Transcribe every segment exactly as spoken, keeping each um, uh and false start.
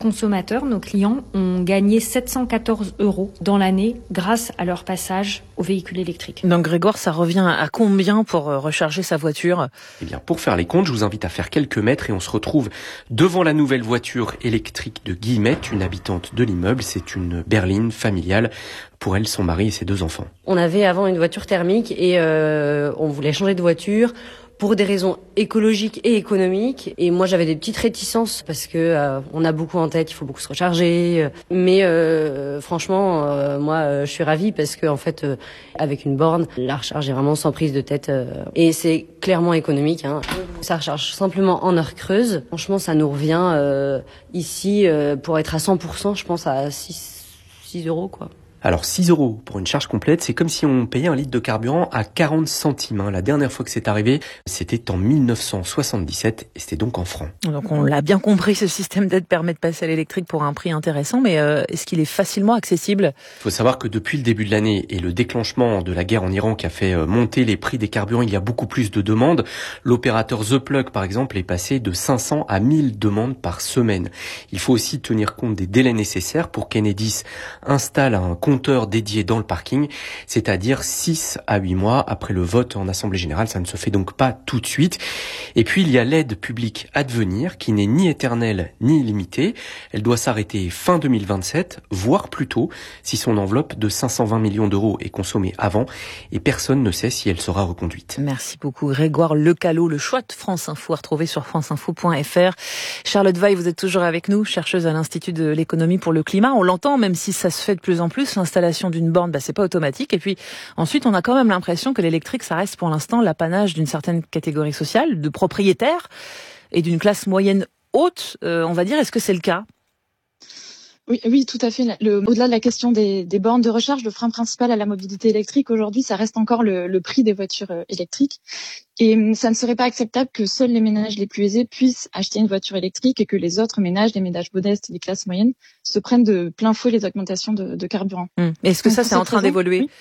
consommateurs, nos clients, ont gagné sept cent quatorze euros dans l'année grâce à leur passage au véhicule électrique. Donc Grégoire, ça revient à combien pour recharger sa voiture ? Eh bien, pour faire les comptes, je vous invite à faire quelques mètres et on se retrouve devant la nouvelle voiture électrique de Guillemette, une habitante de l'immeuble. C'est une berline familiale. Pour elle, son mari et ses deux enfants. On avait avant une voiture thermique et euh, on voulait changer de voiture pour des raisons écologiques et économiques. Et moi, j'avais des petites réticences parce que euh, on a beaucoup en tête, il faut beaucoup se recharger. Mais euh, franchement, euh, moi, euh, je suis ravie parce que en fait, euh, avec une borne, la recharge est vraiment sans prise de tête euh, et c'est clairement économique. Hein. Ça recharge simplement en heure creuse. Franchement, ça nous revient euh, ici euh, pour être à cent pour cent, je pense à six euros quoi. Alors six euros pour une charge complète, c'est comme si on payait un litre de carburant à quarante centimes. Hein. La dernière fois que c'est arrivé, c'était en mille neuf cent soixante-dix-sept et c'était donc en francs. Donc on l'a bien compris, ce système d'aide permet de passer à l'électrique pour un prix intéressant, mais euh, est-ce qu'il est facilement accessible ? Il faut savoir que depuis le début de l'année et le déclenchement de la guerre en Iran qui a fait monter les prix des carburants, il y a beaucoup plus de demandes. L'opérateur The Plug, par exemple, est passé de cinq cents à mille demandes par semaine. Il faut aussi tenir compte des délais nécessaires pour qu'Enedis installe un compte compteur dédié dans le parking, c'est-à-dire six à huit mois après le vote en Assemblée Générale. Ça ne se fait donc pas tout de suite. Et puis, il y a l'aide publique à devenir qui n'est ni éternelle ni illimitée. Elle doit s'arrêter fin deux mille vingt-sept, voire plus tôt, si son enveloppe de cinq cent vingt millions d'euros est consommée avant. Et personne ne sait si elle sera reconduite. Merci beaucoup Grégoire Lecallot. Le choix de France Info à retrouver sur franceinfo point f r. Charlotte Weill, vous êtes toujours avec nous, chercheuse à l'Institut de l'économie pour le climat. On l'entend, même si ça se fait de plus en plus, l'installation d'une borne, bah, c'est pas automatique. Et puis ensuite, on a quand même l'impression que l'électrique, ça reste pour l'instant l'apanage d'une certaine catégorie sociale, de propriétaires et d'une classe moyenne haute, euh, on va dire. Est-ce que c'est le cas ? Oui, oui, tout à fait. Le, au-delà de la question des, des bornes de recharge, le frein principal à la mobilité électrique aujourd'hui, ça reste encore le, le prix des voitures électriques. Et ça ne serait pas acceptable que seuls les ménages les plus aisés puissent acheter une voiture électrique et que les autres ménages, les ménages modestes et les classes moyennes, se prennent de plein fouet les augmentations de, de carburant. Mmh. Est-ce que Donc, ça, c'est en train raison, d'évoluer ? Oui.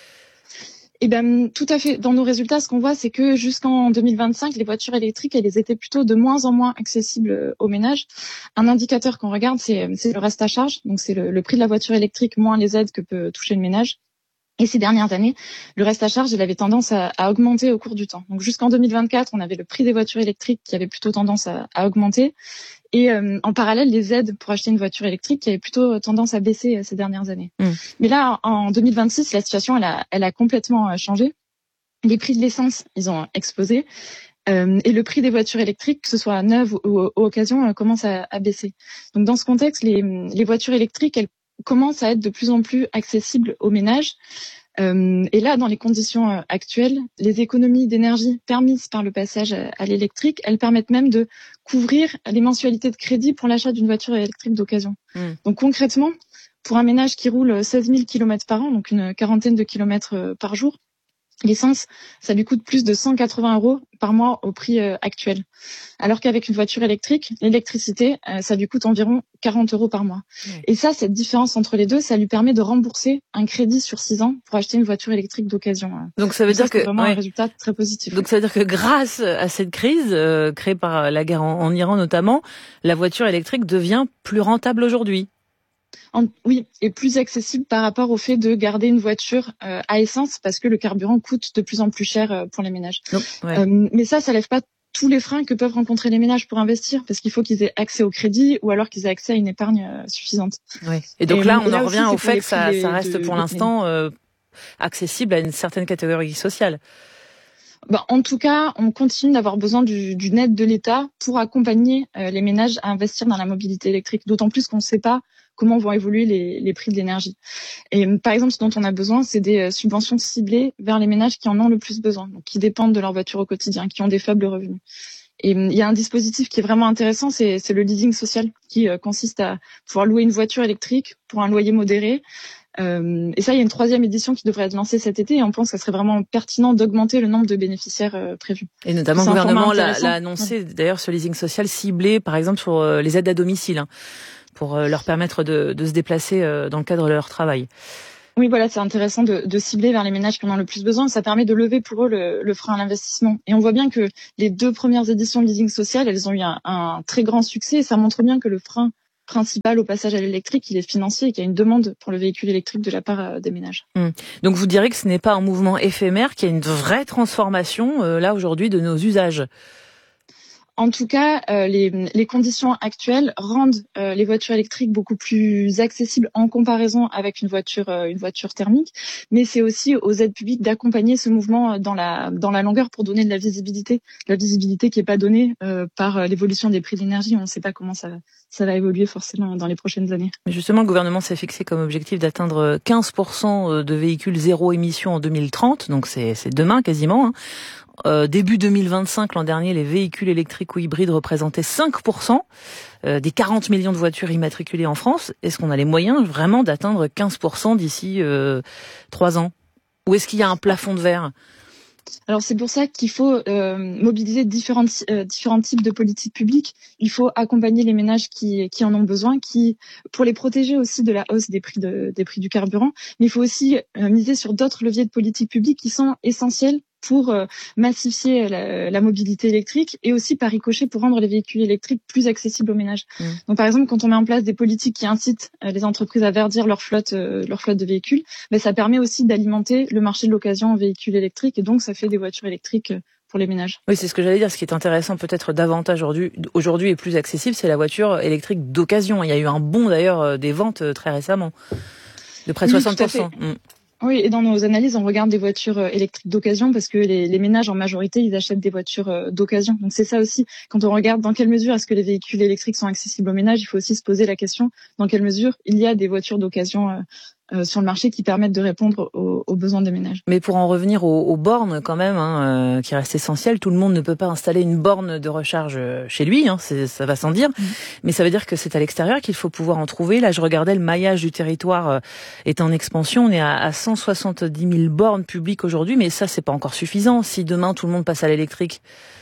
Eh ben, tout à fait. Dans nos résultats, ce qu'on voit, c'est que jusqu'en deux mille vingt-cinq, les voitures électriques, elles étaient plutôt de moins en moins accessibles aux ménages. Un indicateur qu'on regarde, c'est, c'est le reste à charge. Donc, c'est le, le prix de la voiture électrique moins les aides que peut toucher le ménage. Et ces dernières années, le reste à charge, il avait tendance à, à augmenter au cours du temps. Donc, jusqu'en deux mille vingt-quatre, on avait le prix des voitures électriques qui avait plutôt tendance à, à augmenter. Et euh, en parallèle, les aides pour acheter une voiture électrique qui avaient plutôt tendance à baisser euh, ces dernières années. Mmh. Mais là, en, en deux mille vingt-six, la situation, elle a, elle a complètement changé. Les prix de l'essence, ils ont explosé. Euh, et le prix des voitures électriques, que ce soit neuves ou, ou, ou occasion, euh, commence à, à baisser. Donc, dans ce contexte, les, les voitures électriques, elles commencent à être de plus en plus accessibles aux ménages. Euh, et là, dans les conditions euh, actuelles, les économies d'énergie permises par le passage à, à l'électrique, elles permettent même de couvrir les mensualités de crédit pour l'achat d'une voiture électrique d'occasion. Mmh. Donc concrètement, pour un ménage qui roule seize mille kilomètres par an, donc une quarantaine de kilomètres euh, par jour, l'essence, ça lui coûte plus de cent quatre-vingts euros par mois au prix euh, actuel. Alors qu'avec une voiture électrique, l'électricité, euh, ça lui coûte environ quarante euros par mois. Mmh. Et ça, cette différence entre les deux, ça lui permet de rembourser un crédit sur six ans pour acheter une voiture électrique d'occasion. Donc ça veut Donc dire ça, que c'est vraiment ouais. un résultat très positif. Donc ça veut dire que grâce à cette crise euh, créée par la guerre en, en Iran notamment, la voiture électrique devient plus rentable aujourd'hui. En, oui, et plus accessible par rapport au fait de garder une voiture euh, à essence parce que le carburant coûte de plus en plus cher euh, pour les ménages. Donc, ouais. euh, mais ça, ça lève pas tous les freins que peuvent rencontrer les ménages pour investir parce qu'il faut qu'ils aient accès au crédit ou alors qu'ils aient accès à une épargne euh, suffisante. Oui. Et donc et, là, on et en revient aussi, au fait que ça, les, ça reste de, pour de, l'instant euh, accessible à une certaine catégorie sociale. Bah, en tout cas, on continue d'avoir besoin du, d'une aide de l'État pour accompagner euh, les ménages à investir dans la mobilité électrique, d'autant plus qu'on ne sait pas comment vont évoluer les, les prix de l'énergie. Et par exemple, ce dont on a besoin, c'est des euh, subventions ciblées vers les ménages qui en ont le plus besoin, donc qui dépendent de leur voiture au quotidien, qui ont des faibles revenus. Et il y a un dispositif qui est vraiment intéressant, c'est, c'est le leasing social, qui euh, consiste à pouvoir louer une voiture électrique pour un loyer modéré. Euh, et ça, il y a une troisième édition qui devrait être lancée cet été et on pense que ce serait vraiment pertinent d'augmenter le nombre de bénéficiaires euh, prévus. Et notamment, le gouvernement l'a, l'a annoncé, ouais. D'ailleurs, ce leasing social ciblé, par exemple, sur euh, les aides à domicile, hein, pour euh, leur permettre de, de se déplacer euh, dans le cadre de leur travail. Oui, voilà, c'est intéressant de, de cibler vers les ménages qui en ont le plus besoin. Ça permet de lever pour eux le, le frein à l'investissement. Et on voit bien que les deux premières éditions de leasing social, elles ont eu un, un très grand succès et ça montre bien que le frein principal au passage à l'électrique, il est financier et qu'il y a une demande pour le véhicule électrique de la part des ménages. Mmh. Donc vous direz que ce n'est pas un mouvement éphémère, qu'il y a une vraie transformation euh, là aujourd'hui de nos usages. En tout cas, euh, les, les conditions actuelles rendent euh, les voitures électriques beaucoup plus accessibles en comparaison avec une voiture, euh, une voiture thermique. Mais c'est aussi aux aides publiques d'accompagner ce mouvement dans la dans la longueur pour donner de la visibilité, la visibilité qui est pas donnée euh, par l'évolution des prix de l'énergie. On ne sait pas comment ça ça va évoluer forcément dans les prochaines années. Mais justement, le gouvernement s'est fixé comme objectif d'atteindre quinze pour cent de véhicules zéro émission en deux mille trente. Donc c'est c'est demain quasiment. Hein. Euh, début deux mille vingt-cinq, l'an dernier, les véhicules électriques ou hybrides représentaient cinq pour cent euh, des quarante millions de voitures immatriculées en France. Est-ce qu'on a les moyens vraiment d'atteindre quinze pour cent d'ici euh, trois ans? Ou est-ce qu'il y a un plafond de verre? Alors c'est pour ça qu'il faut euh, mobiliser différents, euh, différents types de politiques publiques. Il faut accompagner les ménages qui, qui en ont besoin, qui pour les protéger aussi de la hausse des prix, de, des prix du carburant. Mais il faut aussi euh, miser sur d'autres leviers de politique publique qui sont essentiels pour euh, massifier la, la mobilité électrique et aussi par ricochet pour rendre les véhicules électriques plus accessibles aux ménages. Mmh. Donc par exemple, quand on met en place des politiques qui incitent euh, les entreprises à verdir leur flotte, euh, leur flotte de véhicules, ben, ça permet aussi d'alimenter le marché de l'occasion en véhicules électriques et donc ça fait des voitures électriques euh, pour les ménages. Oui, c'est ce que j'allais dire. Ce qui est intéressant peut-être davantage aujourd'hui, aujourd'hui et plus accessible, c'est la voiture électrique d'occasion. Il y a eu un bond d'ailleurs des ventes très récemment, de près de oui, soixante pour cent. Mmh. Oui, et dans nos analyses, on regarde des voitures électriques d'occasion parce que les, les ménages, en majorité, ils achètent des voitures d'occasion. Donc c'est ça aussi, quand on regarde dans quelle mesure est-ce que les véhicules électriques sont accessibles aux ménages, il faut aussi se poser la question dans quelle mesure il y a des voitures d'occasion euh, euh, sur le marché qui permettent de répondre aux, aux besoins des ménages. Mais pour en revenir aux, aux bornes quand même, hein, euh, qui reste essentiel, tout le monde ne peut pas installer une borne de recharge chez lui, hein, c'est, ça va sans dire, mmh. mais ça veut dire que c'est à l'extérieur qu'il faut pouvoir en trouver. Là, je regardais, le maillage du territoire euh, est en expansion, on est à, à cent soixante-dix mille bornes publiques aujourd'hui, mais ça, c'est pas encore suffisant si demain tout le monde passe à l'électrique.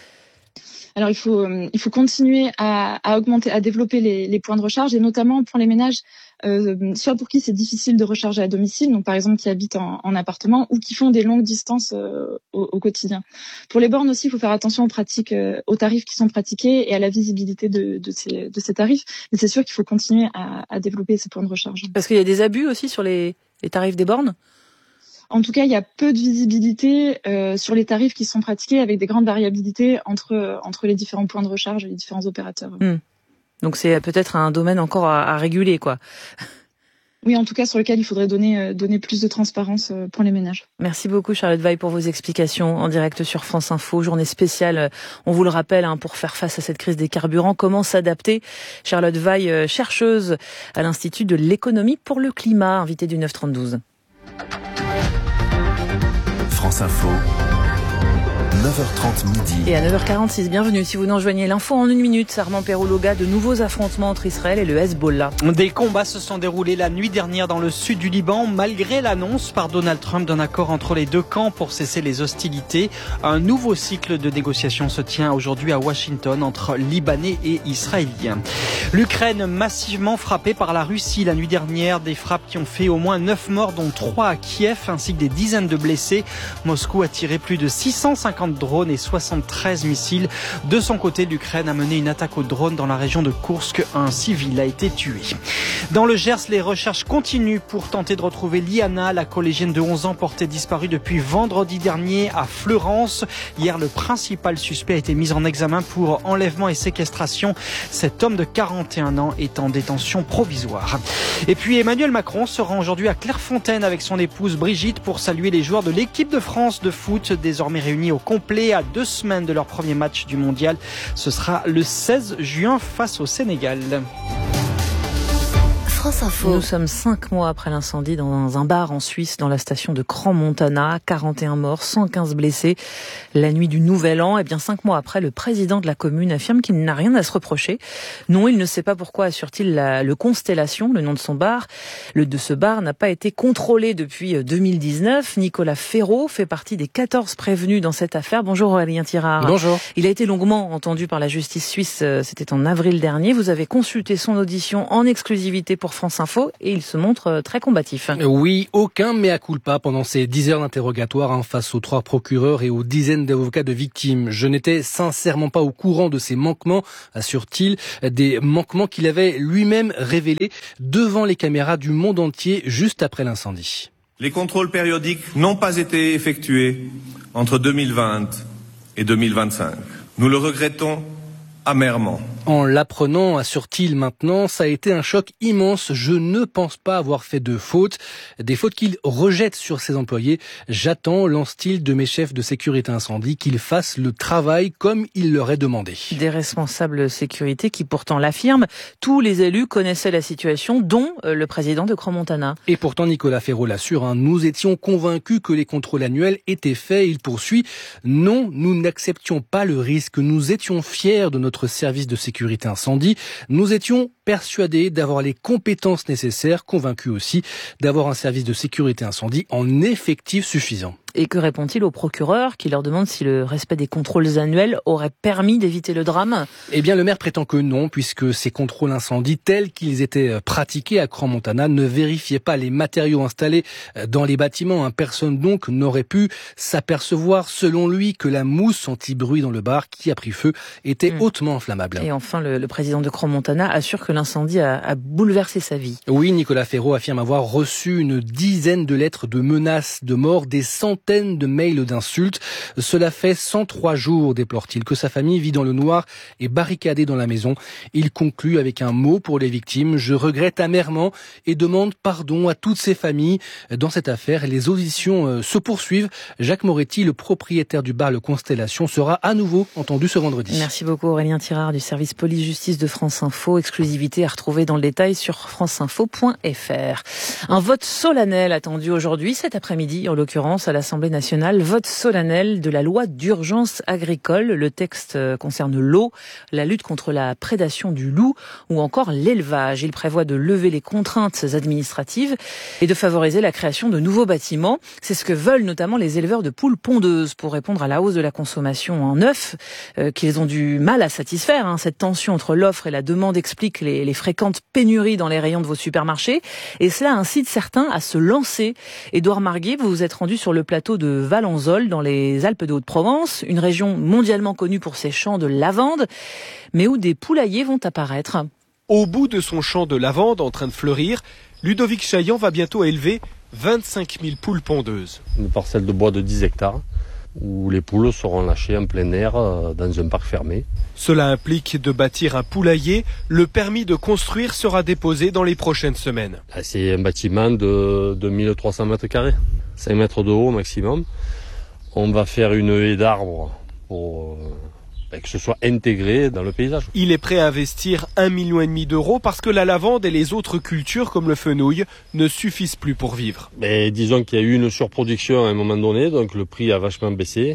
Alors il faut euh, il faut continuer à, à augmenter, à développer les, les points de recharge et notamment pour les ménages, euh, soit pour qui c'est difficile de recharger à domicile, donc par exemple qui habitent en, en appartement ou qui font des longues distances euh, au, au quotidien. Pour les bornes aussi, il faut faire attention aux pratiques, euh, aux tarifs qui sont pratiqués et à la visibilité de, de ces de ces tarifs. Mais c'est sûr qu'il faut continuer à, à développer ces points de recharge. Parce qu'il y a des abus aussi sur les, les tarifs des bornes. En tout cas, il y a peu de visibilité euh, sur les tarifs qui sont pratiqués avec des grandes variabilités entre entre les différents points de recharge et les différents opérateurs. Mmh. Donc c'est peut-être un domaine encore à, à réguler, quoi. Oui, en tout cas, sur lequel il faudrait donner euh, donner plus de transparence euh, pour les ménages. Merci beaucoup, Charlotte Weill, pour vos explications en direct sur France Info. Journée spéciale, on vous le rappelle, hein, pour faire face à cette crise des carburants. Comment s'adapter? Charlotte Weill, chercheuse à l'Institut de l'économie pour le climat, invitée du neuf trente-douze. France Info, neuf heures trente midi. Et à neuf heures quarante-six, bienvenue si vous nous rejoignez. L'info en une minute, Armand Perrouloga, de nouveaux affrontements entre Israël et le Hezbollah. Des combats se sont déroulés la nuit dernière dans le sud du Liban, malgré l'annonce par Donald Trump d'un accord entre les deux camps pour cesser les hostilités. Un nouveau cycle de négociations se tient aujourd'hui à Washington entre Libanais et Israéliens. L'Ukraine massivement frappée par la Russie la nuit dernière, des frappes qui ont fait au moins neuf morts, dont trois à Kiev, ainsi que des dizaines de blessés. Moscou a tiré plus de six cent cinquante drones et soixante-treize missiles. De son côté, l'Ukraine a mené une attaque aux drones dans la région de Koursk. Un civil a été tué. Dans le Gers, les recherches continuent pour tenter de retrouver Liana, la collégienne de onze ans portée disparue depuis vendredi dernier à Fleurance. Hier, le principal suspect a été mis en examen pour enlèvement et séquestration. Cet homme de quarante et un ans est en détention provisoire. Et puis Emmanuel Macron se rend aujourd'hui à Clairefontaine avec son épouse Brigitte pour saluer les joueurs de l'équipe de France de foot, désormais réunis au complet à deux semaines de leur premier match du mondial. Ce sera le seize juin face au Sénégal. France Info. Nous sommes cinq mois après l'incendie dans un bar en Suisse, dans la station de Crans-Montana. quarante et un morts, cent quinze blessés. La nuit du Nouvel An, et bien cinq mois après, le président de la commune affirme qu'il n'a rien à se reprocher. Non, il ne sait pas pourquoi, assure-t-il, la, le Constellation, le nom de son bar, le de ce bar n'a pas été contrôlé depuis deux mille dix-neuf. Nicolas Ferraud fait partie des quatorze prévenus dans cette affaire. Bonjour Aurélien Tirard. Bonjour. Il a été longuement entendu par la justice suisse, c'était en avril dernier. Vous avez consulté son audition en exclusivité pour pour France Info et il se montre très combatif. Oui, aucun mea culpa pendant ces dix heures d'interrogatoire hein, face aux trois procureurs et aux dizaines d'avocats de victimes. Je n'étais sincèrement pas au courant de ces manquements, assure-t-il, des manquements qu'il avait lui-même révélés devant les caméras du monde entier juste après l'incendie. Les contrôles périodiques n'ont pas été effectués entre deux mille vingt et deux mille vingt-cinq. Nous le regrettons amèrement. En l'apprenant, assure-t-il maintenant, ça a été un choc immense. Je ne pense pas avoir fait de fautes. Des fautes qu'il rejette sur ses employés. J'attends, lance-t-il, de mes chefs de sécurité incendie qu'ils fassent le travail comme il leur est demandé. Des responsables sécurité qui pourtant l'affirment. Tous les élus connaissaient la situation, dont le président de Crans-Montana. Et pourtant, Nicolas Ferraud l'assure, hein, nous étions convaincus que les contrôles annuels étaient faits. Il poursuit. Non, nous n'acceptions pas le risque. Nous étions fiers de notre service de sécurité. sécurité incendie. Nous étions persuadés d'avoir les compétences nécessaires, convaincus aussi d'avoir un service de sécurité incendie en effectif suffisant. Et que répond-il aux procureurs qui leur demandent si le respect des contrôles annuels aurait permis d'éviter le drame ? Eh bien, le maire prétend que non, puisque ces contrôles incendies tels qu'ils étaient pratiqués à Crans-Montana ne vérifiaient pas les matériaux installés dans les bâtiments. Personne donc n'aurait pu s'apercevoir, selon lui, que la mousse anti-bruit dans le bar qui a pris feu était mmh. hautement inflammable. Et enfin, le, le président de Crans-Montana assure que l'incendie a, a bouleversé sa vie. Oui, Nicolas Ferraud affirme avoir reçu une dizaine de lettres de menaces de mort, des centaines de mails d'insultes. Cela fait cent trois jours, déplore-t-il, que sa famille vit dans le noir et barricadée dans la maison. Il conclut avec un mot pour les victimes. Je regrette amèrement et demande pardon à toutes ces familles. Dans cette affaire, les auditions se poursuivent. Jacques Moretti, le propriétaire du bar Le Constellation, sera à nouveau entendu ce vendredi. Merci beaucoup Aurélien Tirard du service police-justice de France Info. Exclusivité à retrouver dans le détail sur franceinfo point f r. Un vote solennel attendu aujourd'hui, cet après-midi en l'occurrence à l'Assemblée nationale. Vote solennel de la loi d'urgence agricole. Le texte concerne l'eau, la lutte contre la prédation du loup ou encore l'élevage. Il prévoit de lever les contraintes administratives et de favoriser la création de nouveaux bâtiments. C'est ce que veulent notamment les éleveurs de poules pondeuses pour répondre à la hausse de la consommation en œufs euh, qu'ils ont du mal à satisfaire. Hein. Cette tension entre l'offre et la demande explique les, les fréquentes pénuries dans les rayons de vos supermarchés et cela incite certains à se lancer. Édouard Marguet, vous vous êtes rendu sur le plateau de Valenzol dans les Alpes de Haute-Provence, une région mondialement connue pour ses champs de lavande, mais où des poulaillers vont apparaître. Au bout de son champ de lavande en train de fleurir, Ludovic Chaillan va bientôt élever vingt-cinq mille poules pondeuses. Une parcelle de bois de dix hectares où les poules seront lâchées en plein air dans un parc fermé. Cela implique de bâtir un poulailler. Le permis de construire sera déposé dans les prochaines semaines. C'est un bâtiment de deux mille trois cents mètres carrés, cinq mètres de haut au maximum. On va faire une haie d'arbres pour que ce soit intégré dans le paysage. Il est prêt à investir un million et demi d'euros parce que la lavande et les autres cultures comme le fenouil ne suffisent plus pour vivre. Mais disons qu'il y a eu une surproduction à un moment donné, donc le prix a vachement baissé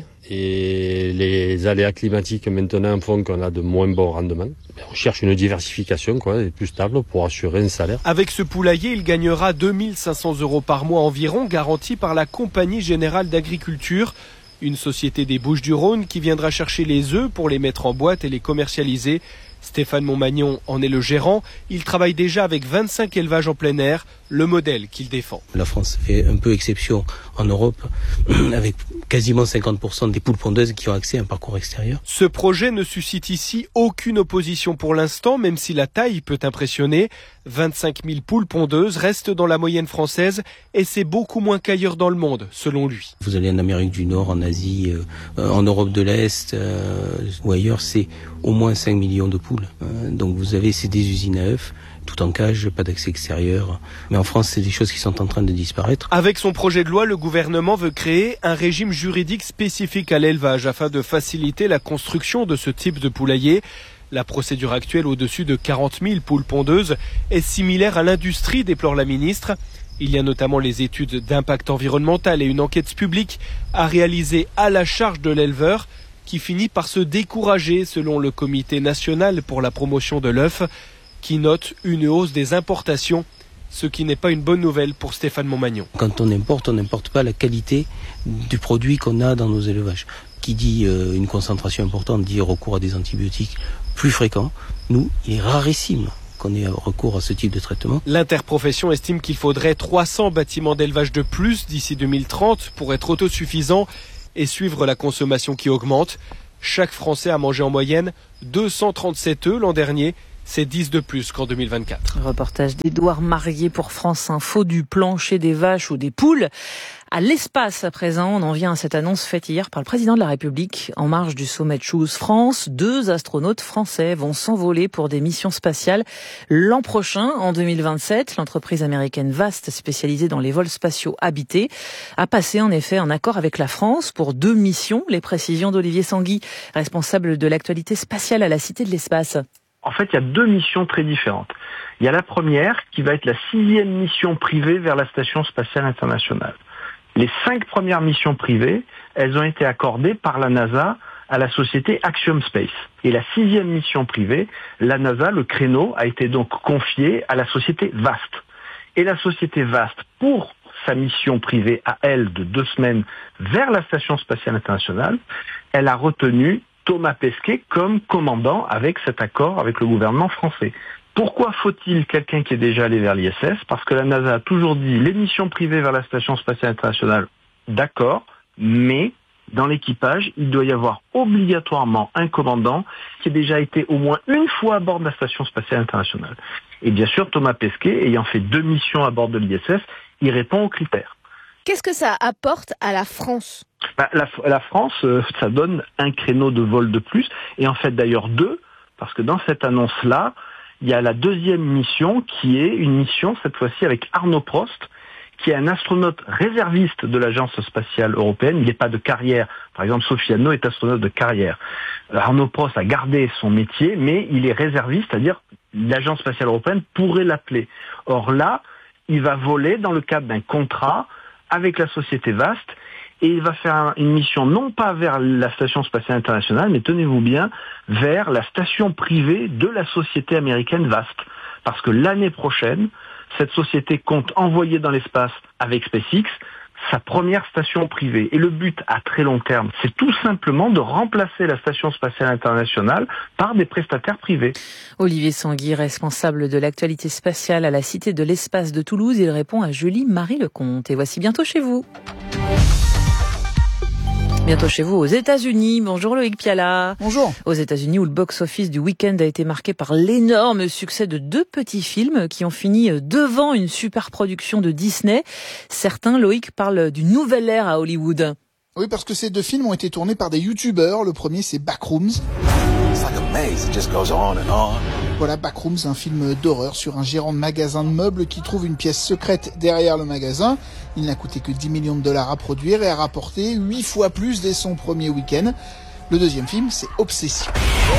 et les aléas climatiques maintenant font qu'on a de moins bons rendements. On cherche une diversification quoi, et plus stable pour assurer un salaire. Avec ce poulailler, il gagnera deux mille cinq cents euros par mois environ, garantis par la Compagnie Générale d'Agriculture. Une société des Bouches-du-Rhône qui viendra chercher les œufs pour les mettre en boîte et les commercialiser. Stéphane Montmagnon en est le gérant. Il travaille déjà avec vingt-cinq élevages en plein air, le modèle qu'il défend. La France fait un peu exception en Europe, avec quasiment cinquante pour cent des poules pondeuses qui ont accès à un parcours extérieur. Ce projet ne suscite ici aucune opposition pour l'instant, même si la taille peut impressionner. vingt-cinq mille poules pondeuses restent dans la moyenne française et c'est beaucoup moins qu'ailleurs dans le monde, selon lui. Vous allez en Amérique du Nord, en Asie, euh, en Europe de l'Est euh, ou ailleurs, c'est au moins cinq millions de poules. Euh, donc vous avez ces des usines à œufs, tout en cage, pas d'accès extérieur. Mais en France, c'est des choses qui sont en train de disparaître. Avec son projet de loi, le gouvernement veut créer un régime juridique spécifique à l'élevage afin de faciliter la construction de ce type de poulailler. La procédure actuelle au-dessus de quarante mille poules pondeuses est similaire à l'industrie, déplore la ministre. Il y a notamment les études d'impact environnemental et une enquête publique à réaliser à la charge de l'éleveur qui finit par se décourager selon le Comité national pour la promotion de l'œuf qui note une hausse des importations, ce qui n'est pas une bonne nouvelle pour Stéphane Montmagnon. Quand on importe, on n'importe pas la qualité du produit qu'on a dans nos élevages. Qui dit euh, une concentration importante dit recours à des antibiotiques plus fréquents. Nous, il est rarissime qu'on ait recours à ce type de traitement. L'interprofession estime qu'il faudrait trois cents bâtiments d'élevage de plus d'ici deux mille trente pour être autosuffisant et suivre la consommation qui augmente. Chaque Français a mangé en moyenne deux cent trente-sept œufs l'an dernier. C'est dix de plus qu'en deux mille vingt-quatre. Reportage d'Édouard Marié pour France Info, du plancher des vaches ou des poules à l'espace à présent. On en vient à cette annonce faite hier par le président de la République en marge du sommet Choose France. Deux astronautes français vont s'envoler pour des missions spatiales l'an prochain, en deux mille vingt-sept. L'entreprise américaine Vast, spécialisée dans les vols spatiaux habités, a passé en effet un accord avec la France pour deux missions. Les précisions d'Olivier Sanguy, responsable de l'actualité spatiale à la Cité de l'Espace. En fait, il y a deux missions très différentes. Il y a la première qui va être la sixième mission privée vers la Station spatiale internationale. Les cinq premières missions privées, elles ont été accordées par la NASA à la société Axiom Space. Et la sixième mission privée, la NASA, le créneau, a été donc confié à la société Vast. Et la société Vast, pour sa mission privée à elle de deux semaines vers la Station spatiale internationale, elle a retenu Thomas Pesquet comme commandant avec cet accord avec le gouvernement français. Pourquoi faut-il quelqu'un qui est déjà allé vers l'I S S ? Parce que la NASA a toujours dit les missions privées vers la Station spatiale internationale, d'accord, mais dans l'équipage, il doit y avoir obligatoirement un commandant qui a déjà été au moins une fois à bord de la Station spatiale internationale. Et bien sûr, Thomas Pesquet, ayant fait deux missions à bord de l'I S S, il répond aux critères. Qu'est-ce que ça apporte à la France ? Bah, la, la France, euh, ça donne un créneau de vol de plus, et en fait d'ailleurs deux, parce que dans cette annonce-là, il y a la deuxième mission qui est une mission cette fois-ci avec Arnaud Prost, qui est un astronaute réserviste de l'Agence spatiale européenne. Il n'est pas de carrière. Par exemple, Sophie Anneau est astronaute de carrière. Arnaud Prost a gardé son métier, mais il est réserviste, c'est-à-dire l'Agence spatiale européenne pourrait l'appeler. Or là, il va voler dans le cadre d'un contrat avec la société Vast, et il va faire une mission non pas vers la Station spatiale internationale, mais tenez-vous bien, vers la station privée de la société américaine Vast. Parce que l'année prochaine, cette société compte envoyer dans l'espace avec SpaceX sa première station privée. Et le but à très long terme, c'est tout simplement de remplacer la Station spatiale internationale par des prestataires privés. Olivier Sanguy, responsable de l'actualité spatiale à la Cité de l'Espace de Toulouse, il répond à Julie-Marie Lecomte. Et voici Bientôt chez vous. Bientôt chez vous aux États-Unis. Bonjour Loïc Piala. Bonjour. Aux États-Unis où le box-office du week-end a été marqué par l'énorme succès de deux petits films qui ont fini devant une super production de Disney. Certains, Loïc, parlent d'une nouvelle ère à Hollywood. Oui, parce que ces deux films ont été tournés par des youtubeurs. Le premier, c'est Backrooms. Voilà, Backrooms, un film d'horreur sur un gérant de magasin de meubles qui trouve une pièce secrète derrière le magasin. Il n'a coûté que dix millions de dollars à produire et a rapporté huit fois plus dès son premier week-end. Le deuxième film, c'est Obsession.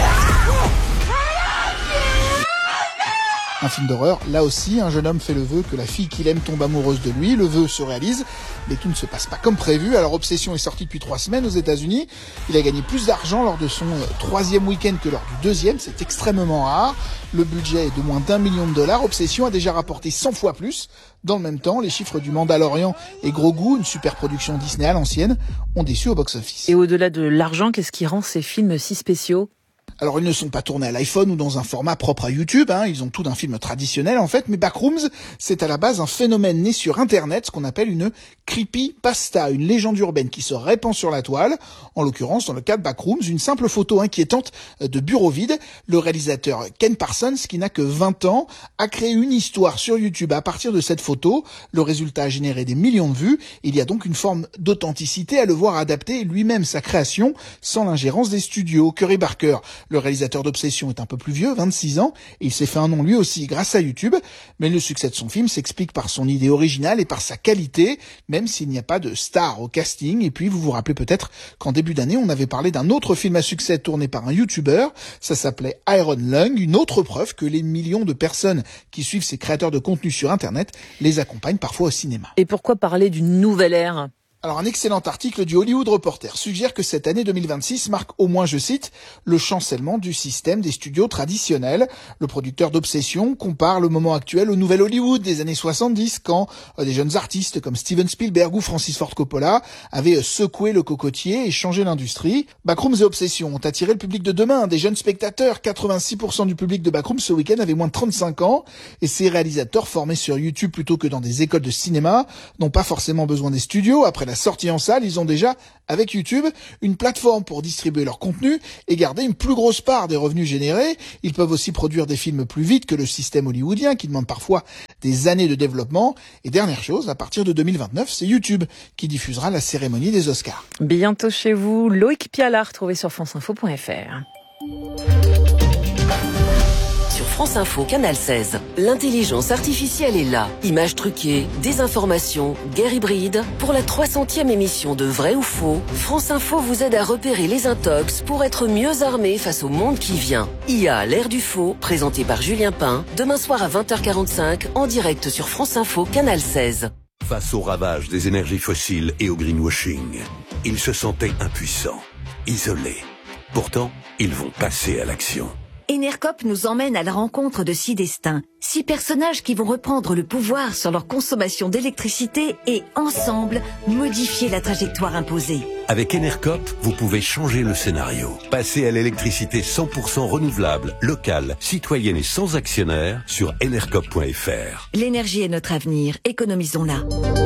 Un film d'horreur, là aussi, un jeune homme fait le vœu que la fille qu'il aime tombe amoureuse de lui. Le vœu se réalise, mais tout ne se passe pas comme prévu. Alors Obsession est sorti depuis trois semaines aux États-Unis. Il a gagné plus d'argent lors de son euh, troisième week-end que lors du deuxième. C'est extrêmement rare. Le budget est de moins d'un million de dollars. Obsession a déjà rapporté cent fois plus. Dans le même temps, les chiffres du Mandalorian et Grogu, une super production Disney à l'ancienne, ont déçu au box-office. Et au-delà de l'argent, qu'est-ce qui rend ces films si spéciaux ? Alors, ils ne sont pas tournés à l'iPhone ou dans un format propre à YouTube, hein. Ils ont tout d'un film traditionnel, en fait. Mais Backrooms, c'est à la base un phénomène né sur Internet, ce qu'on appelle une creepypasta, une légende urbaine qui se répand sur la toile. En l'occurrence, dans le cas de Backrooms, une simple photo inquiétante de bureau vide. Le réalisateur Ken Parsons, qui n'a que vingt ans, a créé une histoire sur YouTube à partir de cette photo. Le résultat a généré des millions de vues. Il y a donc une forme d'authenticité à le voir adapter lui-même sa création sans l'ingérence des studios. Curry Barker, le réalisateur d'Obsession, est un peu plus vieux, vingt-six ans, et il s'est fait un nom lui aussi grâce à YouTube. Mais le succès de son film s'explique par son idée originale et par sa qualité, même s'il n'y a pas de star au casting. Et puis, vous vous rappelez peut-être qu'en début d'année, on avait parlé d'un autre film à succès tourné par un YouTuber. Ça s'appelait Iron Lung, une autre preuve que les millions de personnes qui suivent ces créateurs de contenu sur Internet les accompagnent parfois au cinéma. Et pourquoi parler d'une nouvelle ère ? Alors un excellent article du Hollywood Reporter suggère que cette année deux mille vingt-six marque au moins, je cite, le chancellement du système des studios traditionnels. Le producteur d'Obsession compare le moment actuel au nouvel Hollywood des années soixante-dix, quand euh, des jeunes artistes comme Steven Spielberg ou Francis Ford Coppola avaient euh, secoué le cocotier et changé l'industrie. Backrooms et Obsession ont attiré le public de demain, des jeunes spectateurs. quatre-vingt-six pour cent du public de Backrooms ce week-end avait moins de trente-cinq ans, et ces réalisateurs formés sur YouTube plutôt que dans des écoles de cinéma n'ont pas forcément besoin des studios. Après la sortie en salle, ils ont déjà, avec YouTube, une plateforme pour distribuer leur contenu et garder une plus grosse part des revenus générés. Ils peuvent aussi produire des films plus vite que le système hollywoodien qui demande parfois des années de développement. Et dernière chose, à partir de deux mille vingt-neuf, c'est YouTube qui diffusera la cérémonie des Oscars. Bientôt chez vous, Loïc Piala, retrouvé sur franceinfo point fr. Sur France Info, Canal seize, l'intelligence artificielle est là. Images truquées, désinformation, guerre hybride. Pour la trois centième émission de Vrai ou Faux, France Info vous aide à repérer les intox pour être mieux armé face au monde qui vient. I A, l'ère du faux, présenté par Julien Pain, demain soir à vingt heures quarante-cinq, en direct sur France Info, Canal seize. Face au ravage des énergies fossiles et au greenwashing, ils se sentaient impuissants, isolés. Pourtant, ils vont passer à l'action. Enercop nous emmène à la rencontre de six destins, six personnages qui vont reprendre le pouvoir sur leur consommation d'électricité et, ensemble, modifier la trajectoire imposée. Avec Enercop, vous pouvez changer le scénario. Passer à l'électricité cent pour cent renouvelable, locale, citoyenne et sans actionnaire sur enercop point fr. L'énergie est notre avenir, économisons-la.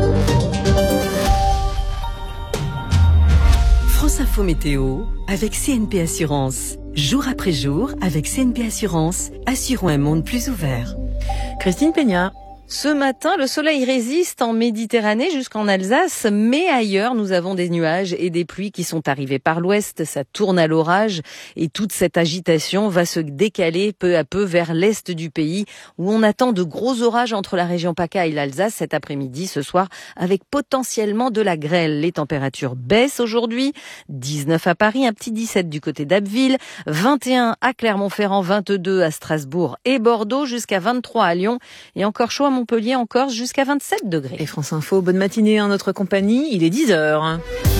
France Info Météo avec C N P Assurance. Jour après jour, avec C N P Assurance, assurons un monde plus ouvert. Christine Peña. Ce matin, le soleil résiste en Méditerranée jusqu'en Alsace, mais ailleurs, nous avons des nuages et des pluies qui sont arrivés par l'ouest. Ça tourne à l'orage et toute cette agitation va se décaler peu à peu vers l'est du pays, où on attend de gros orages entre la région PACA et l'Alsace cet après-midi, ce soir, avec potentiellement de la grêle. Les températures baissent aujourd'hui. dix-neuf à Paris, un petit dix-sept du côté d'Abbeville, vingt et un à Clermont-Ferrand, vingt-deux à Strasbourg et Bordeaux, jusqu'à vingt-trois à Lyon et encore chaud à Montpellier, en Corse, jusqu'à vingt-sept degrés. Et France Info, bonne matinée en notre compagnie, il est dix heures.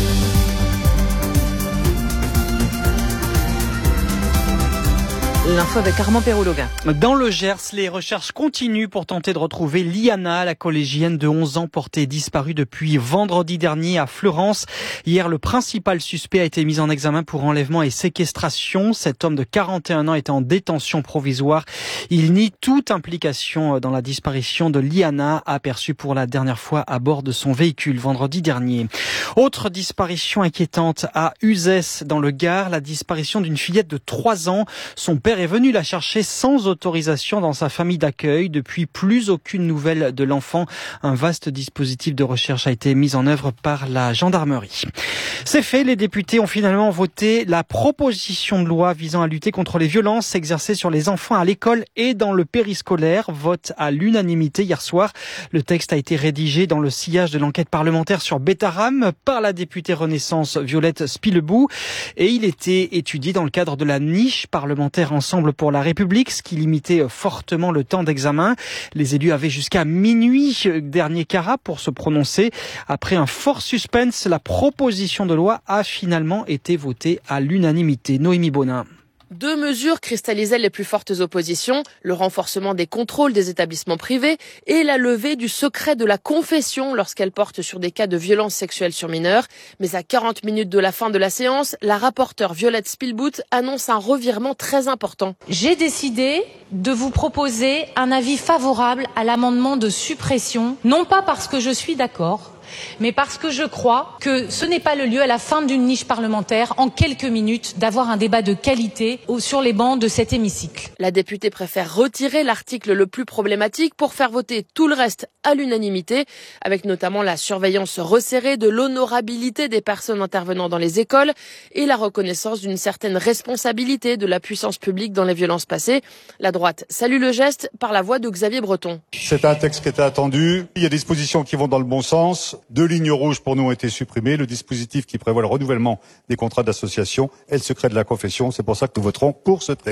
L'info avec Armand Perrologa. Dans le Gers, les recherches continuent pour tenter de retrouver Liana, la collégienne de onze ans portée disparue depuis vendredi dernier à Fleurance. Hier, le principal suspect a été mis en examen pour enlèvement et séquestration. Cet homme de quarante et un ans était en détention provisoire. Il nie toute implication dans la disparition de Liana, aperçue pour la dernière fois à bord de son véhicule vendredi dernier. Autre disparition inquiétante à Uzès, dans le Gard, la disparition d'une fillette de trois ans. Son père est venu la chercher sans autorisation dans sa famille d'accueil. Depuis, plus aucune nouvelle de l'enfant. Un vaste dispositif de recherche a été mis en œuvre par la gendarmerie. C'est fait, les députés ont finalement voté la proposition de loi visant à lutter contre les violences exercées sur les enfants à l'école et dans le périscolaire. Vote à l'unanimité hier soir. Le texte a été rédigé dans le sillage de l'enquête parlementaire sur Betaram par la députée Renaissance Violette Spilebou, et il était étudié dans le cadre de la niche parlementaire Ensemble pour la République, ce qui limitait fortement le temps d'examen. Les élus avaient jusqu'à minuit dernier carat pour se prononcer. Après un fort suspense, la proposition de loi a finalement été votée à l'unanimité. Noémie Bonin. Deux mesures cristallisaient les plus fortes oppositions, le renforcement des contrôles des établissements privés et la levée du secret de la confession lorsqu'elle porte sur des cas de violences sexuelles sur mineurs. Mais à quarante minutes de la fin de la séance, la rapporteure Violette Spilebout annonce un revirement très important. J'ai décidé de vous proposer un avis favorable à l'amendement de suppression, non pas parce que je suis d'accord, mais parce que je crois que ce n'est pas le lieu, à la fin d'une niche parlementaire, en quelques minutes, d'avoir un débat de qualité sur les bancs de cet hémicycle. La députée préfère retirer l'article le plus problématique pour faire voter tout le reste à l'unanimité, avec notamment la surveillance resserrée de l'honorabilité des personnes intervenant dans les écoles et la reconnaissance d'une certaine responsabilité de la puissance publique dans les violences passées. La droite salue le geste par la voix de Xavier Breton. C'est un texte qui était attendu. Il y a des dispositions qui vont dans le bon sens. Deux lignes rouges pour nous ont été supprimées. Le dispositif qui prévoit le renouvellement des contrats d'association et le secret de la confession. C'est pour ça que nous voterons pour ce texte.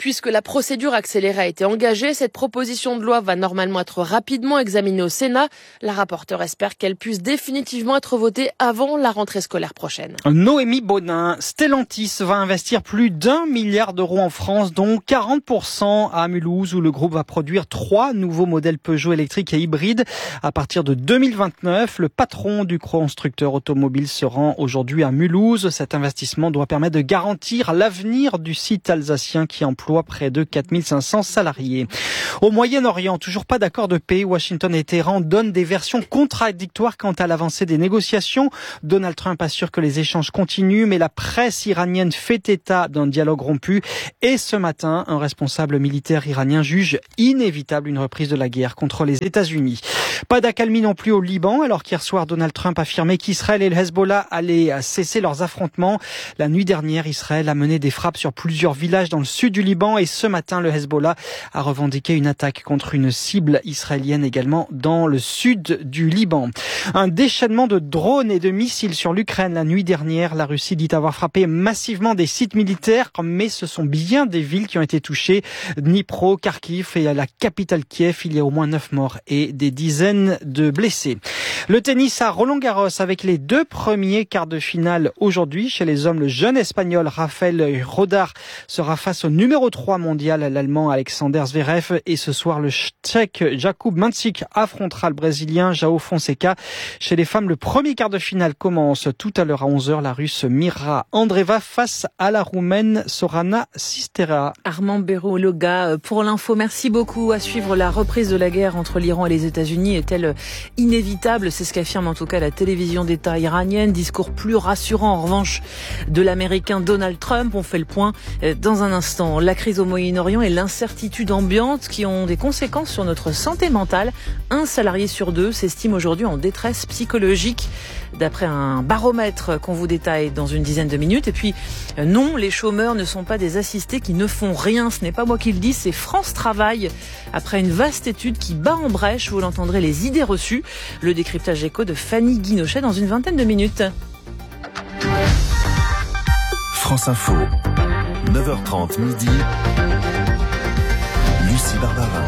Puisque la procédure accélérée a été engagée, cette proposition de loi va normalement être rapidement examinée au Sénat. La rapporteure espère qu'elle puisse définitivement être votée avant la rentrée scolaire prochaine. Noémie Bonin, Stellantis va investir plus d'un milliard d'euros en France, dont quarante pour cent à Mulhouse, où le groupe va produire trois nouveaux modèles Peugeot électriques et hybrides à partir de deux mille vingt-neuf. Le patron du constructeur automobile se rend aujourd'hui à Mulhouse. Cet investissement doit permettre de garantir l'avenir du site alsacien qui emploie près de quatre mille cinq cents salariés. Au Moyen-Orient, toujours pas d'accord de paix. Washington et Téhéran donnent des versions contradictoires quant à l'avancée des négociations. Donald Trump assure que les échanges continuent, mais la presse iranienne fait état d'un dialogue rompu. Et ce matin, un responsable militaire iranien juge inévitable une reprise de la guerre contre les États-Unis. Pas d'accalmie non plus au Liban, alors qu'hier soir, Donald Trump affirmait qu'Israël et le Hezbollah allaient cesser leurs affrontements. La nuit dernière, Israël a mené des frappes sur plusieurs villages dans le sud du Liban et ce matin, le Hezbollah a revendiqué une attaque contre une cible israélienne également dans le sud du Liban. Un déchaînement de drones et de missiles sur l'Ukraine la nuit dernière. La Russie dit avoir frappé massivement des sites militaires, mais ce sont bien des villes qui ont été touchées. Dnipro, Kharkiv et à la capitale Kiev, il y a au moins neuf morts et des dizaines de blessés. Le tennis à Roland-Garros avec les deux premiers quarts de finale aujourd'hui. Chez les hommes, le jeune espagnol Rafael Rodar sera face au numéro trois mondial, l'allemand Alexander Zverev. Et ce soir, le tchèque Jakub Mansík affrontera le brésilien João Fonseca. Chez les femmes, le premier quart de finale commence tout à l'heure à onze heures. La russe Mira Andreeva face à la roumaine Sorana Cistera. Armand Béraud-Loga pour l'info. Merci beaucoup. À suivre, la reprise de la guerre entre l'Iran et les États-Unis est-elle inévitable? C'est ce qu'affirme en tout cas la télévision d'État iranienne. Discours plus rassurant en revanche de l'américain Donald Trump. On fait le point dans un instant. La crise au Moyen-Orient et l'incertitude ambiante qui ont des conséquences sur notre santé mentale. Un salarié sur deux s'estime aujourd'hui en détresse psychologique, d'après un baromètre qu'on vous détaille dans une dizaine de minutes. Et puis, non, les chômeurs ne sont pas des assistés qui ne font rien. Ce n'est pas moi qui le dis, c'est France Travail. Après une vaste étude qui bat en brèche, vous l'entendrez, les idées reçues. Le décryptage éco de Fanny Guinochet dans une vingtaine de minutes. France Info, neuf heures trente midi. Lucie Barbara.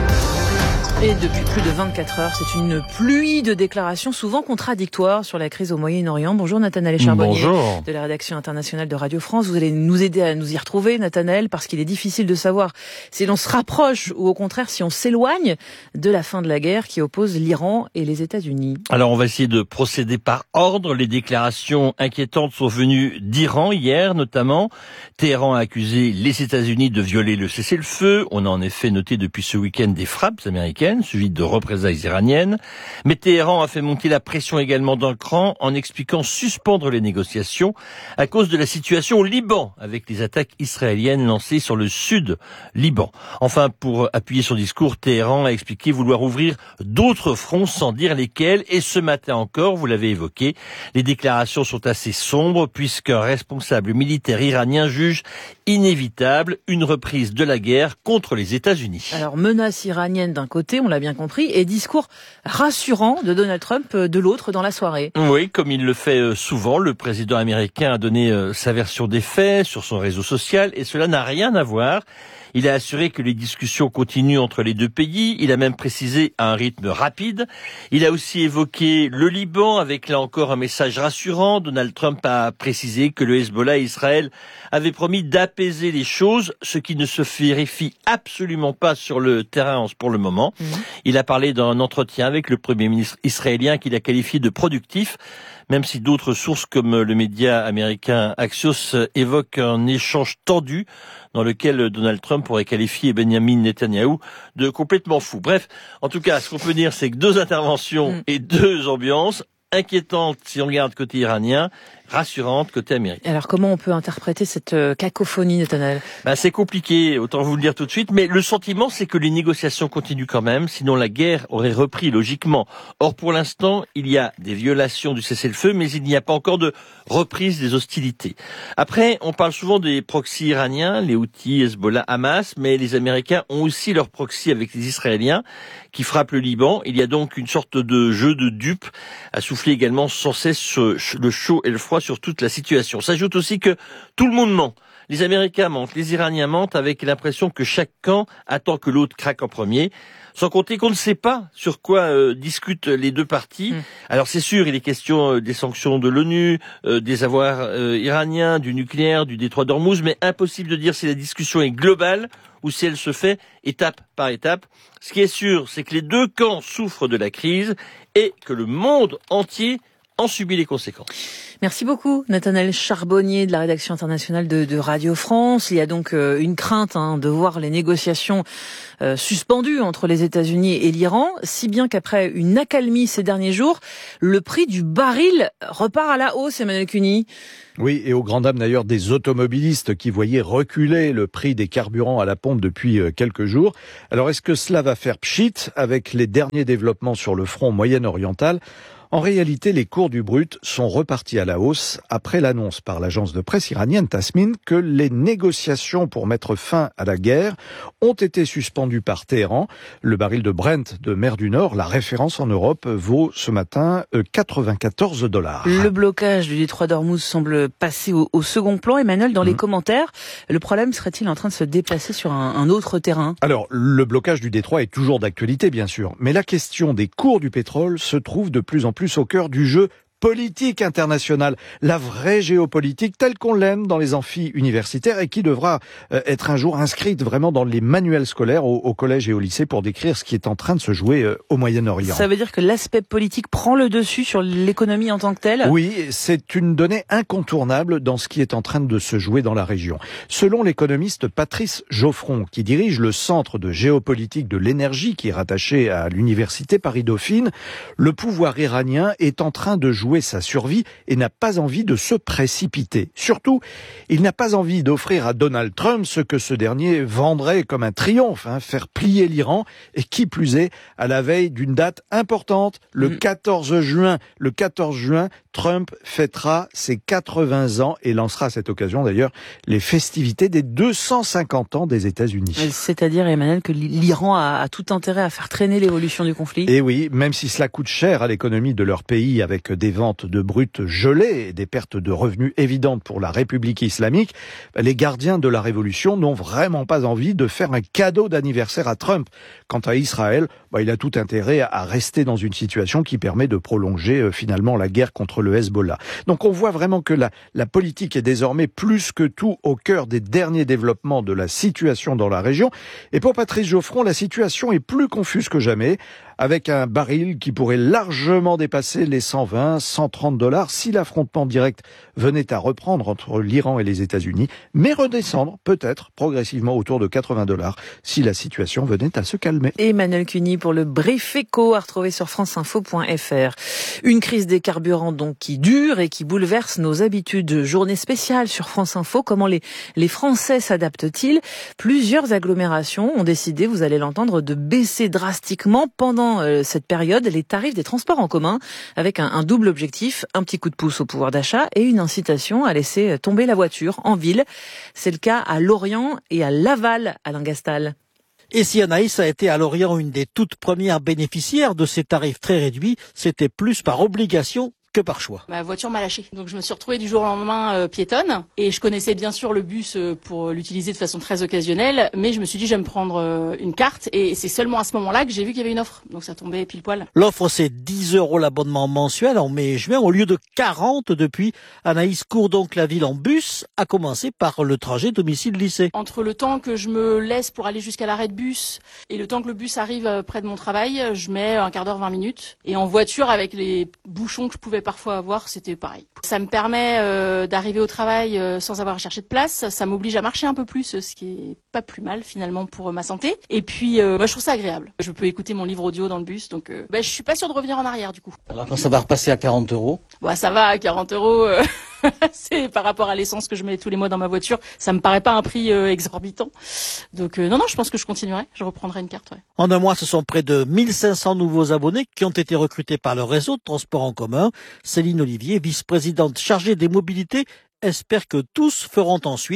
Et depuis plus de vingt-quatre heures, c'est une pluie de déclarations souvent contradictoires sur la crise au Moyen-Orient. Bonjour Nathanaël Charbonnier. Bonjour. De la rédaction internationale de Radio France. Vous allez nous aider à nous y retrouver, Nathanaël, parce qu'il est difficile de savoir si l'on se rapproche ou au contraire si on s'éloigne de la fin de la guerre qui oppose l'Iran et les États-Unis. Alors on va essayer de procéder par ordre. Les déclarations inquiétantes sont venues d'Iran hier notamment. Téhéran a accusé les États-Unis de violer le cessez-le-feu. On a en effet noté depuis ce week-end des frappes américaines suivi de représailles iraniennes. Mais Téhéran a fait monter la pression également d'un cran en expliquant suspendre les négociations à cause de la situation au Liban, avec les attaques israéliennes lancées sur le sud Liban. Enfin, pour appuyer son discours, Téhéran a expliqué vouloir ouvrir d'autres fronts sans dire lesquels. Et ce matin encore, vous l'avez évoqué, les déclarations sont assez sombres puisqu'un responsable militaire iranien juge inévitable une reprise de la guerre contre les États-Unis. Alors, menace iranienne d'un côté, on l'a bien compris, et discours rassurant de Donald Trump de l'autre dans la soirée. Oui, comme il le fait souvent, le président américain a donné sa version des faits sur son réseau social et cela n'a rien à voir. Il a assuré que les discussions continuent entre les deux pays. Il a même précisé à un rythme rapide. Il a aussi évoqué le Liban avec là encore un message rassurant. Donald Trump a précisé que le Hezbollah et Israël avaient promis d'apaiser les choses, ce qui ne se vérifie absolument pas sur le terrain pour le moment. Mmh. Il a parlé d'un entretien avec le premier ministre israélien qu'il a qualifié de productif, même si d'autres sources comme le média américain Axios évoquent un échange tendu dans lequel Donald Trump pourrait qualifier Benjamin Netanyahou de complètement fou. Bref, en tout cas, ce qu'on peut dire, c'est que deux interventions mmh. et deux ambiances inquiétantes si on regarde côté iranien, rassurante côté américain. Alors comment on peut interpréter cette euh, cacophonie, Nathanaël ? Ben, c'est compliqué, autant vous le dire tout de suite, mais le sentiment c'est que les négociations continuent quand même, sinon la guerre aurait repris logiquement. Or pour l'instant, il y a des violations du cessez-le-feu, mais il n'y a pas encore de reprise des hostilités. Après, on parle souvent des proxys iraniens, les Houthis, Hezbollah, Hamas, mais les Américains ont aussi leurs proxys avec les Israéliens qui frappent le Liban. Il y a donc une sorte de jeu de dupes à souffler également sans cesse le chaud et le froid sur toute la situation. S'ajoute aussi que tout le monde ment. les Américains mentent, les Iraniens mentent avec l'impression que chaque camp attend que l'autre craque en premier. Sans compter qu'on ne sait pas sur quoi euh, discutent les deux parties. Mmh. Alors c'est sûr, il est question euh, des sanctions de l'ONU, euh, des avoirs euh, iraniens, du nucléaire, du détroit d'Ormuz, mais impossible de dire si la discussion est globale ou si elle se fait étape par étape. Ce qui est sûr, c'est que les deux camps souffrent de la crise et que le monde entier en subit les conséquences. Merci beaucoup, Nathanaël Charbonnier de la rédaction internationale de, de Radio France. Il y a donc euh, une crainte hein, de voir les négociations euh, suspendues entre les États-Unis et l'Iran, si bien qu'après une accalmie ces derniers jours, le prix du baril repart à la hausse, Emmanuel Cuny. Oui, et au grand dam d'ailleurs des automobilistes qui voyaient reculer le prix des carburants à la pompe depuis quelques jours. Alors est-ce que cela va faire pchit avec les derniers développements sur le front moyen-oriental ? En réalité, les cours du brut sont repartis à la hausse après l'annonce par l'agence de presse iranienne Tasmin que les négociations pour mettre fin à la guerre ont été suspendues par Téhéran. Le baril de Brent de mer du Nord, la référence en Europe, vaut ce matin quatre-vingt-quatorze dollars. Le blocage du détroit d'Ormuz semble passer au, au second plan. Emmanuel, dans mmh. les commentaires, le problème serait-il en train de se déplacer sur un, un autre terrain ? Alors, le blocage du détroit est toujours d'actualité, bien sûr, mais la question des cours du pétrole se trouve de plus en plus au cœur du jeu politique internationale, la vraie géopolitique telle qu'on l'aime dans les amphis universitaires et qui devra euh, être un jour inscrite vraiment dans les manuels scolaires au, au collège et au lycée pour décrire ce qui est en train de se jouer euh, au Moyen-Orient. Ça veut dire que l'aspect politique prend le dessus sur l'économie en tant que telle ? Oui, c'est une donnée incontournable dans ce qui est en train de se jouer dans la région. Selon l'économiste Patrice Geoffron, qui dirige le centre de géopolitique de l'énergie qui est rattaché à l'université Paris-Dauphine, le pouvoir iranien est en train de jouer sa survie et n'a pas envie de se précipiter. Surtout, il n'a pas envie d'offrir à Donald Trump ce que ce dernier vendrait comme un triomphe, hein, faire plier l'Iran, et qui plus est, à la veille d'une date importante, le quatorze juin. Le quatorze juin, Trump fêtera ses quatre-vingts ans et lancera à cette occasion d'ailleurs les festivités des deux cent cinquante ans des États-Unis. C'est-à-dire, Emmanuel, que l'Iran a, a tout intérêt à faire traîner l'évolution du conflit ? Et oui, même si cela coûte cher à l'économie de leur pays avec des ventes de brut gelées et des pertes de revenus évidentes pour la République islamique, les gardiens de la révolution n'ont vraiment pas envie de faire un cadeau d'anniversaire à Trump. Quant à Israël, bah, il a tout intérêt à rester dans une situation qui permet de prolonger euh, finalement la guerre contre le Hezbollah. Donc on voit vraiment que la, la politique est désormais plus que tout au cœur des derniers développements de la situation dans la région. Et pour Patrice Geoffron, la situation est plus confuse que jamais, avec un baril qui pourrait largement dépasser les cent vingt, cent trente dollars si l'affrontement direct venait à reprendre entre l'Iran et les États-Unis, mais redescendre peut-être progressivement autour de quatre-vingts dollars si la situation venait à se calmer. Emmanuel Cuny pour le Brief Éco à retrouver sur franceinfo point f r. Une crise des carburants donc qui dure et qui bouleverse nos habitudes. Journée spéciale sur France Info. Comment les, les Français s'adaptent-ils ? Plusieurs agglomérations ont décidé, vous allez l'entendre, de baisser drastiquement pendant cette période les tarifs des transports en commun avec un, un double objectif, un petit coup de pouce au pouvoir d'achat et une incitation à laisser tomber la voiture en ville. C'est le cas à Lorient et à Laval, Alain Gastal. Et si Anaïs a été à Lorient une des toutes premières bénéficiaires de ces tarifs très réduits, c'était plus par obligation que par choix. Ma voiture m'a lâché. Donc je me suis retrouvée du jour au lendemain euh, piétonne. Et je connaissais bien sûr le bus euh, pour l'utiliser de façon très occasionnelle. Mais je me suis dit, je vais me prendre euh, une carte. Et c'est seulement à ce moment-là que j'ai vu qu'il y avait une offre. Donc ça tombait pile poil. L'offre, c'est dix euros l'abonnement mensuel en mai et juin au lieu de quarante depuis. Anaïs court donc la ville en bus, à commencer par le trajet domicile-lycée. Entre le temps que je me laisse pour aller jusqu'à l'arrêt de bus et le temps que le bus arrive près de mon travail, je mets un quart d'heure, vingt minutes. Et en voiture, avec les bouchons que je pouvais parfois avoir, c'était pareil. Ça me permet euh, d'arriver au travail euh, sans avoir à chercher de place. Ça m'oblige à marcher un peu plus, ce qui est pas plus mal finalement pour euh, ma santé. Et puis, euh, bah, je trouve ça agréable. Je peux écouter mon livre audio dans le bus, donc euh, bah, je suis pas sûre de revenir en arrière du coup. Alors quand ça va repasser à quarante euros bah, ça va à quarante euros. Euh... c'est par rapport à l'essence que je mets tous les mois dans ma voiture, ça me paraît pas un prix euh, exorbitant. Donc euh, non, non, je pense que je continuerai. Je reprendrai une carte. Ouais. En un mois, ce sont près de mille cinq cents nouveaux abonnés qui ont été recrutés par le réseau de transport en commun. Céline Olivier, vice-présidente chargée des mobilités, espère que tous feront ensuite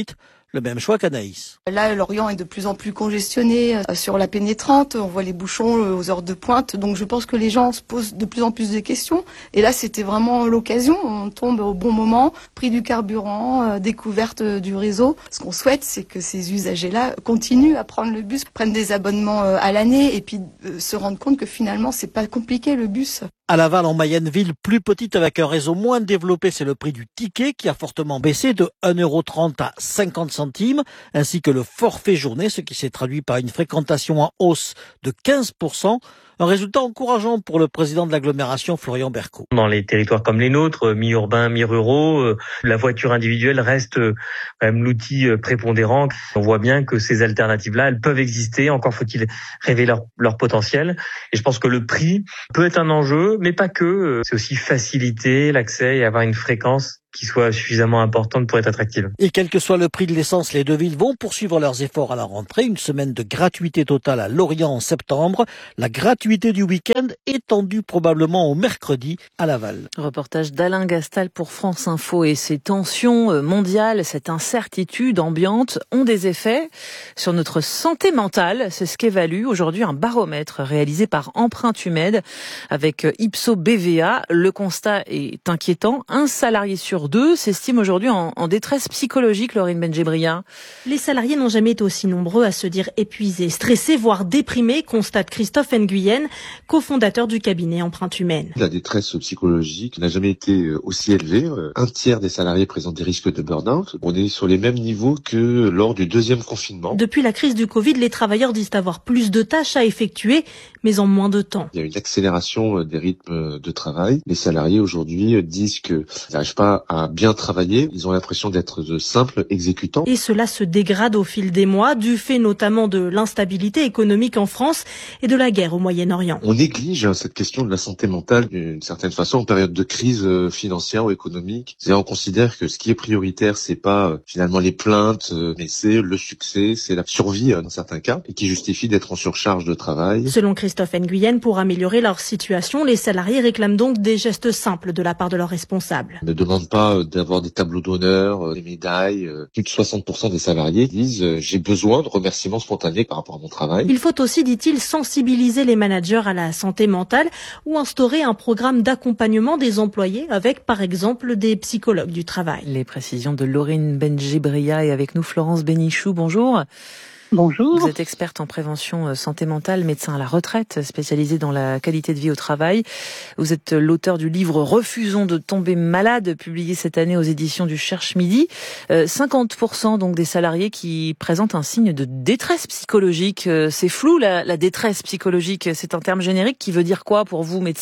Le même choix qu'Anaïs. Là, Lorient est de plus en plus congestionné euh, sur la pénétrante. On voit les bouchons euh, aux heures de pointe. Donc je pense que les gens se posent de plus en plus de questions. Et là, c'était vraiment l'occasion. On tombe au bon moment. Prix du carburant, euh, découverte euh, du réseau. Ce qu'on souhaite, c'est que ces usagers-là continuent à prendre le bus, prennent des abonnements euh, à l'année et puis euh, se rendent compte que finalement, c'est pas compliqué le bus. À Laval, en Mayenne, ville plus petite avec un réseau moins développé, c'est le prix du ticket qui a fortement baissé de un euro trente à cinquante centimes, ainsi que le forfait journée, ce qui s'est traduit par une fréquentation en hausse de quinze pour cent. Un résultat encourageant pour le président de l'agglomération, Florian Berco. Dans les territoires comme les nôtres, mi-urbains, mi-ruraux, la voiture individuelle reste quand même l'outil prépondérant. On voit bien que ces alternatives-là, elles peuvent exister. Encore faut-il révéler leur, leur potentiel. Et je pense que le prix peut être un enjeu, mais pas que. C'est aussi faciliter l'accès et avoir une fréquence qui soit suffisamment importante pour être attractive. Et quel que soit le prix de l'essence, les deux villes vont poursuivre leurs efforts à la rentrée. Une semaine de gratuité totale à Lorient en septembre. La gratuité du week-end étendue probablement au mercredi à Laval. Reportage d'Alain Gastal pour France Info. Et ces tensions mondiales, cette incertitude ambiante ont des effets sur notre santé mentale. C'est ce qu'évalue aujourd'hui un baromètre réalisé par Empreinte Humaine avec Ipsos B V A. Le constat est inquiétant. Un salarié sur deux s'estiment aujourd'hui en, en détresse psychologique, Laurine Benjebria. Les salariés n'ont jamais été aussi nombreux à se dire épuisés, stressés, voire déprimés, constate Christophe Nguyen, cofondateur du cabinet Empreinte Humaine. La détresse psychologique n'a jamais été aussi élevée. Un tiers des salariés présentent des risques de burn-out. On est sur les mêmes niveaux que lors du deuxième confinement. Depuis la crise du Covid, les travailleurs disent avoir plus de tâches à effectuer, mais en moins de temps. Il y a une accélération des rythmes de travail. Les salariés aujourd'hui disent qu'ils n'arrivent pas à bien travailler. Ils ont l'impression d'être de simples exécutants. Et cela se dégrade au fil des mois, du fait notamment de l'instabilité économique en France et de la guerre au Moyen-Orient. On néglige cette question de la santé mentale d'une certaine façon en période de crise financière ou économique. C'est-à-dire on considère que ce qui est prioritaire, c'est pas finalement les plaintes, mais c'est le succès, c'est la survie dans certains cas, et qui justifie d'être en surcharge de travail. Selon Christophe Nguyen, pour améliorer leur situation, les salariés réclament donc des gestes simples de la part de leurs responsables. Ne demande pas d'avoir des tableaux d'honneur, des médailles. Plus de soixante pour cent des salariés disent « j'ai besoin de remerciements spontanés par rapport à mon travail ». Il faut aussi, dit-il, sensibiliser les managers à la santé mentale ou instaurer un programme d'accompagnement des employés avec, par exemple, des psychologues du travail. Les précisions de Laurine Benjebria et avec nous Florence Bénichou. Bonjour. Bonjour. Vous êtes experte en prévention santé mentale, médecin à la retraite, spécialisée dans la qualité de vie au travail. Vous êtes l'auteur du livre « Refusons de tomber malade », publié cette année aux éditions du Cherche Midi. Euh, cinquante pour cent donc des salariés qui présentent un signe de détresse psychologique. Euh, c'est flou, la, la détresse psychologique. C'est un terme générique qui veut dire quoi pour vous, médecin ?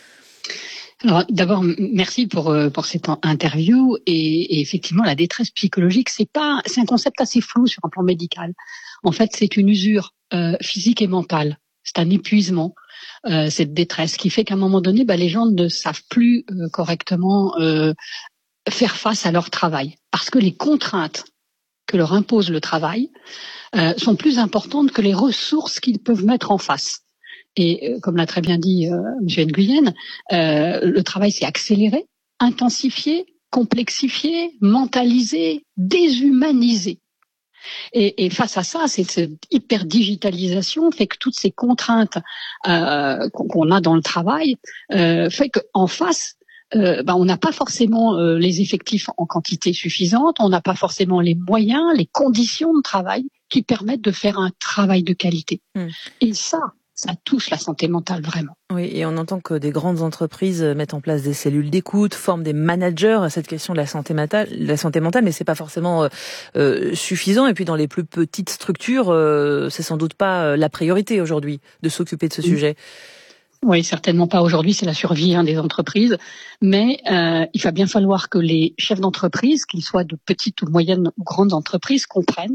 Alors, d'abord, merci pour pour cette interview et, et effectivement, la détresse psychologique, c'est pas, c'est un concept assez flou sur un plan médical. En fait, c'est une usure euh, physique et mentale. C'est un épuisement, euh, cette détresse, qui fait qu'à un moment donné, bah, les gens ne savent plus euh, correctement euh, faire face à leur travail, parce que les contraintes que leur impose le travail euh, sont plus importantes que les ressources qu'ils peuvent mettre en face. Et euh, comme l'a très bien dit euh, M. Nguyen, euh, le travail s'est accéléré, intensifié, complexifié, mentalisé, déshumanisé. Et, et face à ça, cette, cette hyper-digitalisation fait que toutes ces contraintes euh, qu'on a dans le travail euh, fait qu'en face, euh, ben, on n'a pas forcément euh, les effectifs en quantité suffisante, on n'a pas forcément les moyens, les conditions de travail qui permettent de faire un travail de qualité. Mmh. Et ça, ça touche la santé mentale vraiment. Oui, et on entend que des grandes entreprises mettent en place des cellules d'écoute, forment des managers à cette question de la santé mentale, la santé mentale, mais c'est pas forcément euh, suffisant. Et puis dans les plus petites structures, euh, c'est sans doute pas la priorité aujourd'hui de s'occuper de ce oui. sujet. Oui, certainement pas aujourd'hui, c'est la survie hein, des entreprises, mais euh, il va bien falloir que les chefs d'entreprise, qu'ils soient de petites ou moyennes ou grandes entreprises, comprennent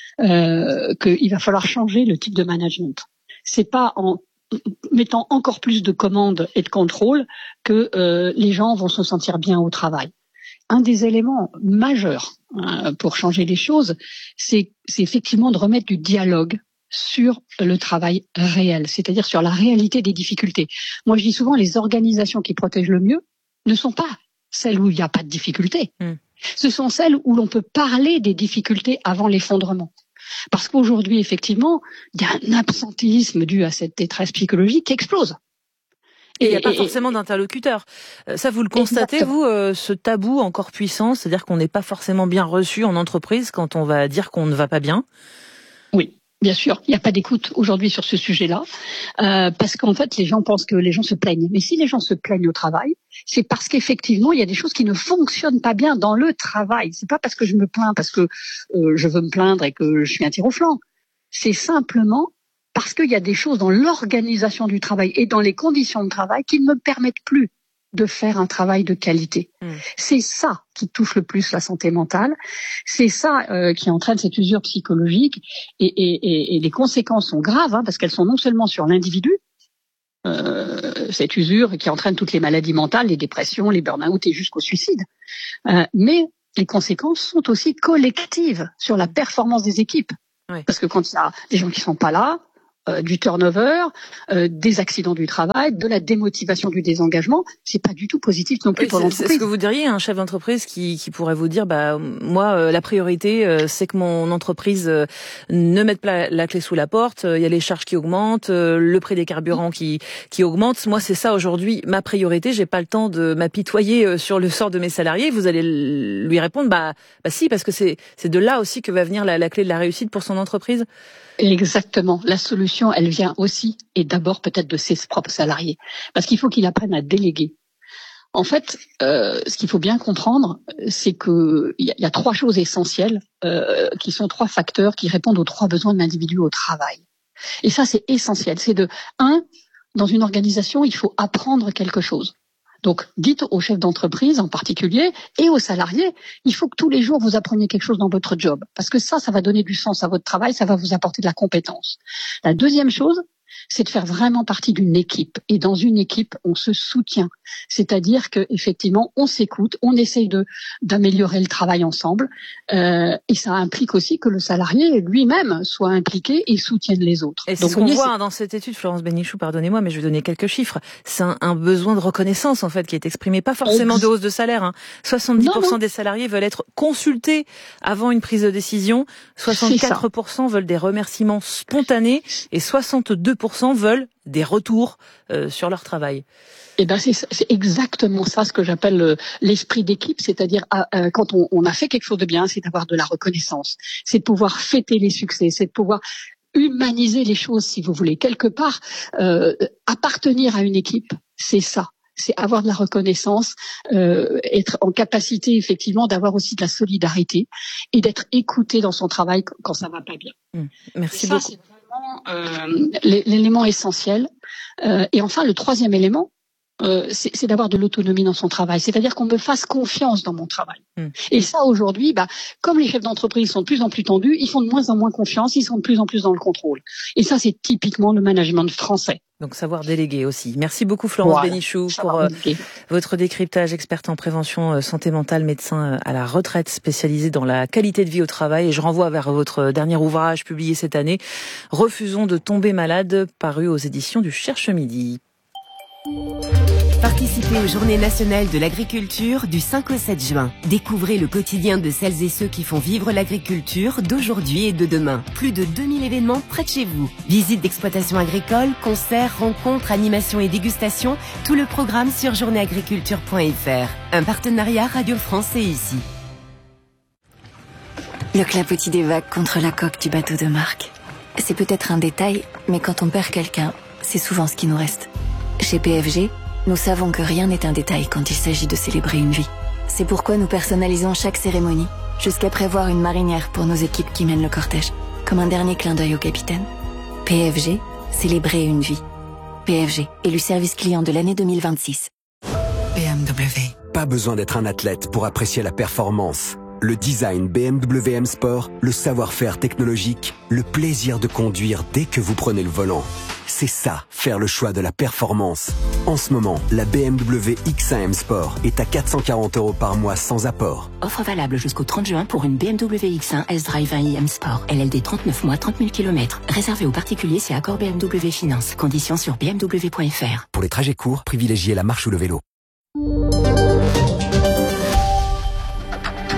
euh, qu'il va falloir changer le type de management. C'est pas en mettant encore plus de commandes et de contrôles que euh, les gens vont se sentir bien au travail. Un des éléments majeurs hein, pour changer les choses, c'est, c'est effectivement de remettre du dialogue sur le travail réel, c'est-à-dire sur la réalité des difficultés. Moi, je dis souvent, les organisations qui protègent le mieux ne sont pas celles où il n'y a pas de difficultés. Mmh. Ce sont celles où l'on peut parler des difficultés avant l'effondrement. Parce qu'aujourd'hui, effectivement, il y a un absentéisme dû à cette détresse psychologique qui explose. Et il n'y a pas et, forcément d'interlocuteur. Ça, vous le constatez, exactement. vous, euh, ce tabou encore puissant, c'est-à-dire qu'on n'est pas forcément bien reçu en entreprise quand on va dire qu'on ne va pas bien? Oui. Bien sûr, il n'y a pas d'écoute aujourd'hui sur ce sujet-là, euh, parce qu'en fait, les gens pensent que les gens se plaignent. Mais si les gens se plaignent au travail, c'est parce qu'effectivement, il y a des choses qui ne fonctionnent pas bien dans le travail. C'est pas parce que je me plains, parce que euh, je veux me plaindre et que je suis un tir au flanc. C'est simplement parce qu'il y a des choses dans l'organisation du travail et dans les conditions de travail qui ne me permettent plus de faire un travail de qualité. Mmh. C'est ça qui touche le plus la santé mentale, c'est ça euh, qui entraîne cette usure psychologique, et, et, et, et les conséquences sont graves, hein, parce qu'elles sont non seulement sur l'individu, euh, cette usure qui entraîne toutes les maladies mentales, les dépressions, les burn-out et jusqu'au suicide, euh, mais les conséquences sont aussi collectives sur la performance des équipes. Oui. Parce que quand il y a des gens qui sont pas là, Euh, du turnover, euh, des accidents du travail, de la démotivation, du désengagement, c'est pas du tout positif non plus oui, pour l'entreprise. C'est ce que vous diriez à un chef d'entreprise qui, qui pourrait vous dire, bah moi euh, la priorité euh, c'est que mon entreprise euh, ne mette pas la clé sous la porte. Il euh, y a les charges qui augmentent, euh, le prix des carburants qui qui augmente. Moi c'est ça aujourd'hui ma priorité. J'ai pas le temps de m'apitoyer euh, sur le sort de mes salariés. Vous allez lui répondre, bah bah si, parce que c'est c'est de là aussi que va venir la, la clé de la réussite pour son entreprise. Exactement. La solution, elle vient aussi et d'abord peut-être de ses propres salariés, parce qu'il faut qu'il apprenne à déléguer. En fait, euh, ce qu'il faut bien comprendre, c'est que il y, y a trois choses essentielles euh, qui sont trois facteurs qui répondent aux trois besoins de l'individu au travail. Et ça, c'est essentiel. C'est de un, dans une organisation, il faut apprendre quelque chose. Donc, dites aux chefs d'entreprise en particulier et aux salariés, il faut que tous les jours vous appreniez quelque chose dans votre job. Parce que ça, ça va donner du sens à votre travail, ça va vous apporter de la compétence. La deuxième chose, c'est de faire vraiment partie d'une équipe. Et dans une équipe, on se soutient. C'est-à-dire que effectivement, on s'écoute, on essaye de d'améliorer le travail ensemble. Euh, et ça implique aussi que le salarié lui-même soit impliqué et soutienne les autres. Et c'est ce qu'on voit dans cette étude, Florence Bénichou, pardonnez-moi, mais je vais donner quelques chiffres. C'est un, un besoin de reconnaissance, en fait, qui est exprimé, pas forcément de hausse de salaire. Hein. soixante-dix pour cent non, non. des salariés veulent être consultés avant une prise de décision. soixante-quatre pour cent veulent des remerciements spontanés et soixante-deux pour cent veulent des retours euh, sur leur travail. Eh ben c'est, c'est exactement ça ce que j'appelle euh, l'esprit d'équipe, c'est-à-dire euh, quand on, on a fait quelque chose de bien, c'est d'avoir de la reconnaissance, c'est de pouvoir fêter les succès, c'est de pouvoir humaniser les choses, si vous voulez. Quelque part, euh, appartenir à une équipe, c'est ça. C'est avoir de la reconnaissance, euh, être en capacité effectivement d'avoir aussi de la solidarité et d'être écouté dans son travail quand ça va pas bien. Mmh. Merci ça, beaucoup. C'est Euh, l'élément essentiel. Euh, et enfin, le troisième élément, euh, c'est, c'est d'avoir de l'autonomie dans son travail. C'est-à-dire qu'on me fasse confiance dans mon travail. Mm. Et ça, aujourd'hui, bah, comme les chefs d'entreprise sont de plus en plus tendus, ils font de moins en moins confiance, ils sont de plus en plus dans le contrôle. Et ça, c'est typiquement le management français. Donc savoir déléguer aussi. Merci beaucoup Florence voilà, Bénichou pour euh, votre décryptage, experte en prévention euh, santé mentale, médecin euh, à la retraite spécialisé dans la qualité de vie au travail. Et je renvoie vers votre dernier ouvrage publié cette année, Refusons de tomber malade, paru aux éditions du Cherche Midi. Participez aux Journées nationales de l'agriculture du cinq au sept juin. Découvrez le quotidien de celles et ceux qui font vivre l'agriculture d'aujourd'hui et de demain. Plus de deux mille événements près de chez vous. Visites d'exploitation agricole, concerts, rencontres, animations et dégustations. Tout le programme sur journée agriculture point f r. Un partenariat Radio France et ici. Le clapotis des vagues contre la coque du bateau de Marc. C'est peut-être un détail, mais quand on perd quelqu'un, c'est souvent ce qui nous reste. Chez P F G, nous savons que rien n'est un détail quand il s'agit de célébrer une vie. C'est pourquoi nous personnalisons chaque cérémonie, jusqu'à prévoir une marinière pour nos équipes qui mènent le cortège, comme un dernier clin d'œil au capitaine. P F G, célébrer une vie. P F G, élu service client de l'année deux mille vingt-six. B M W. Pas besoin d'être un athlète pour apprécier la performance. Le design B M W M Sport, le savoir-faire technologique, le plaisir de conduire dès que vous prenez le volant. C'est ça, faire le choix de la performance. En ce moment, la B M W X un M Sport est à quatre cent quarante euros par mois sans apport. Offre valable jusqu'au trente juin pour une B M W X un S-Drive un i M Sport. L L D trente-neuf mois, trente mille kilomètres. Réservé aux particuliers si accord B M W Finance. Conditions sur b m w point f r. Pour les trajets courts, privilégiez la marche ou le vélo.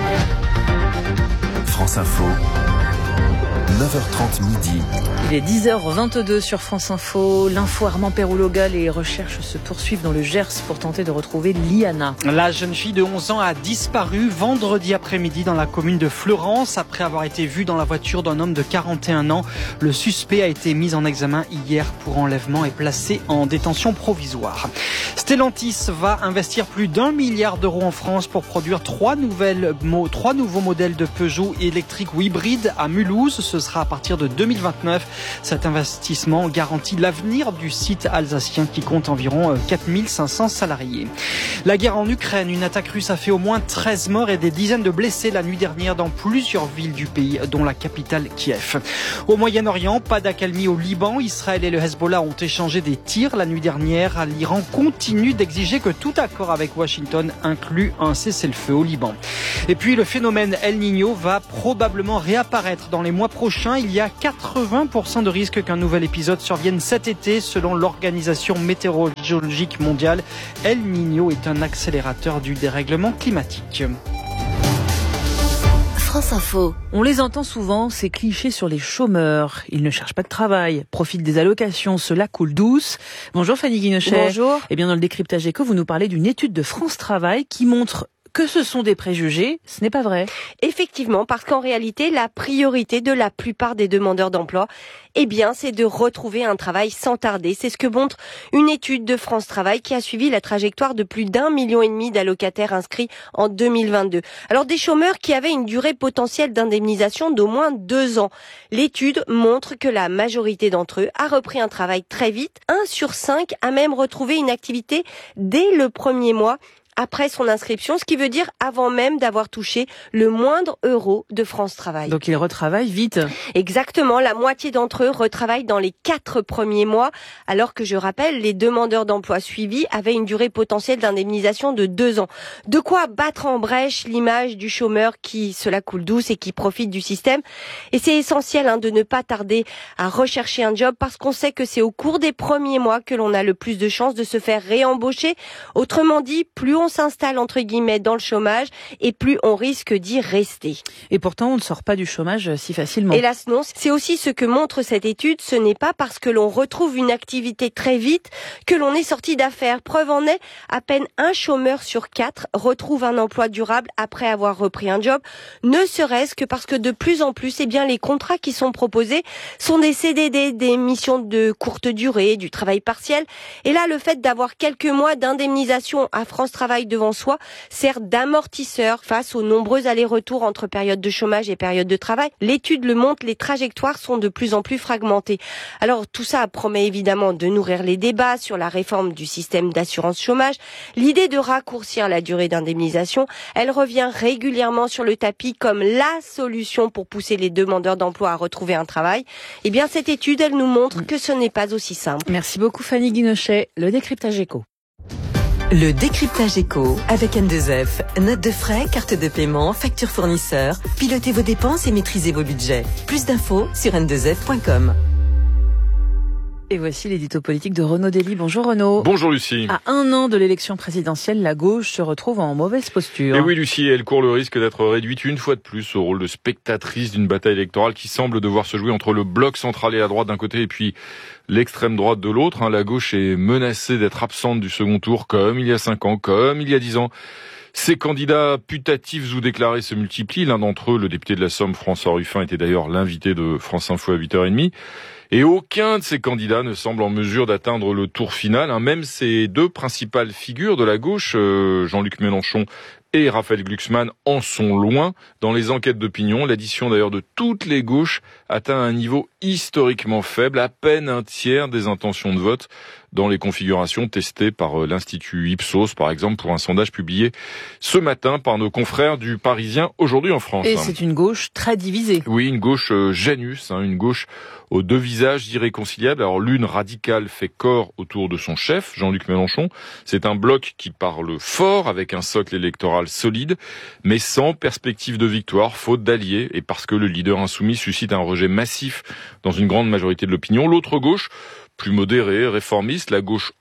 France Info, neuf heures trente midi. Il est dix heures vingt-deux sur France Info. L'info Armand Perouloga, les recherches se poursuivent dans le Gers pour tenter de retrouver Liana. La jeune fille de onze ans a disparu vendredi après-midi dans la commune de Fleurance après avoir été vue dans la voiture d'un homme de quarante et un ans. Le suspect a été mis en examen hier pour enlèvement et placé en détention provisoire. Stellantis va investir plus d'un milliard d'euros en France pour produire trois nouvelles, trois nouveaux modèles de Peugeot électriques ou hybrides à Mulhouse. Ce sera à partir de deux mille vingt-neuf. Cet investissement garantit l'avenir du site alsacien qui compte environ quatre mille cinq cents salariés. La guerre en Ukraine, une attaque russe a fait au moins treize morts et des dizaines de blessés la nuit dernière dans plusieurs villes du pays, dont la capitale Kiev. Au Moyen-Orient, pas d'accalmie au Liban. Israël et le Hezbollah ont échangé des tirs la nuit dernière. L'Iran continue d'exiger que tout accord avec Washington inclue un cessez-le-feu au Liban. Et puis le phénomène El Niño va probablement réapparaître dans les mois prochains. Il y a quatre-vingts pour cent de risque qu'un nouvel épisode survienne cet été selon l'Organisation météorologique mondiale. El Niño est un accélérateur du dérèglement climatique. France Info. On les entend souvent, ces clichés sur les chômeurs. Ils ne cherchent pas de travail, profitent des allocations, cela coule douce. Bonjour Fanny Guinochet. Bonjour. Eh bien dans le décryptage éco, vous nous parlez d'une étude de France Travail qui montre que ce sont des préjugés. Ce n'est pas vrai. Effectivement, parce qu'en réalité, la priorité de la plupart des demandeurs d'emploi, eh bien, c'est de retrouver un travail sans tarder. C'est ce que montre une étude de France Travail qui a suivi la trajectoire de plus d'un million et demi d'allocataires inscrits en deux mille vingt-deux. Alors, des chômeurs qui avaient une durée potentielle d'indemnisation d'au moins deux ans. L'étude montre que la majorité d'entre eux a repris un travail très vite. Un sur cinq a même retrouvé une activité dès le premier mois après son inscription, ce qui veut dire avant même d'avoir touché le moindre euro de France Travail. Donc ils retravaillent vite. Exactement, la moitié d'entre eux retravaillent dans les quatre premiers mois, alors que je rappelle, les demandeurs d'emploi suivis avaient une durée potentielle d'indemnisation de deux ans. De quoi battre en brèche l'image du chômeur qui se la coule douce et qui profite du système. Et c'est essentiel hein, de ne pas tarder à rechercher un job parce qu'on sait que c'est au cours des premiers mois que l'on a le plus de chances de se faire réembaucher. Autrement dit, plus on On s'installe entre guillemets dans le chômage et plus on risque d'y rester. Et pourtant, on ne sort pas du chômage si facilement. Hélas non, c'est aussi ce que montre cette étude. Ce n'est pas parce que l'on retrouve une activité très vite que l'on est sorti d'affaires. Preuve en est, à peine un chômeur sur quatre retrouve un emploi durable après avoir repris un job. Ne serait-ce que parce que de plus en plus, eh bien, les contrats qui sont proposés sont des C D D, des missions de courte durée, du travail partiel. Et là, le fait d'avoir quelques mois d'indemnisation à France Travail devant soi sert d'amortisseur face aux nombreux allers-retours entre période de chômage et période de travail. L'étude le montre, les trajectoires sont de plus en plus fragmentées. Alors tout ça promet évidemment de nourrir les débats sur la réforme du système d'assurance chômage. L'idée de raccourcir la durée d'indemnisation, elle revient régulièrement sur le tapis comme la solution pour pousser les demandeurs d'emploi à retrouver un travail. Eh bien cette étude, elle nous montre que ce n'est pas aussi simple. Merci beaucoup Fanny Guinochet. Le décryptage éco. Le décryptage éco avec N deux F. Notes de frais, carte de paiement, facture fournisseur. Pilotez vos dépenses et maîtrisez vos budgets. Plus d'infos sur n deux f point com. Et voici l'édito politique de Renaud Dely. Bonjour Renaud. Bonjour Lucie. À un an de l'élection présidentielle, la gauche se retrouve en mauvaise posture. Et oui Lucie, elle court le risque d'être réduite une fois de plus au rôle de spectatrice d'une bataille électorale qui semble devoir se jouer entre le bloc central et la droite d'un côté et puis l'extrême droite de l'autre. La gauche est menacée d'être absente du second tour comme il y a cinq ans, comme il y a dix ans. Ces candidats putatifs ou déclarés se multiplient. L'un d'entre eux, le député de la Somme, François Ruffin, était d'ailleurs l'invité de France Info à huit heures trente. Et aucun de ces candidats ne semble en mesure d'atteindre le tour final. Même ces deux principales figures de la gauche, euh, Jean-Luc Mélenchon et Raphaël Glucksmann, en sont loin. Dans les enquêtes d'opinion, l'addition d'ailleurs de toutes les gauches atteint un niveau historiquement faible, à peine un tiers des intentions de vote dans les configurations testées par l'Institut Ipsos, par exemple, pour un sondage publié ce matin par nos confrères du Parisien aujourd'hui en France. Et c'est une gauche très divisée. Oui, une gauche Janus, hein, une gauche aux deux visages irréconciliables. Alors l'une radicale fait corps autour de son chef, Jean-Luc Mélenchon. C'est un bloc qui parle fort, avec un socle électoral solide, mais sans perspective de victoire, faute d'alliés, et parce que le leader insoumis suscite un rejet massif dans une grande majorité de l'opinion. L'autre gauche, plus modérée, réformiste, la gauche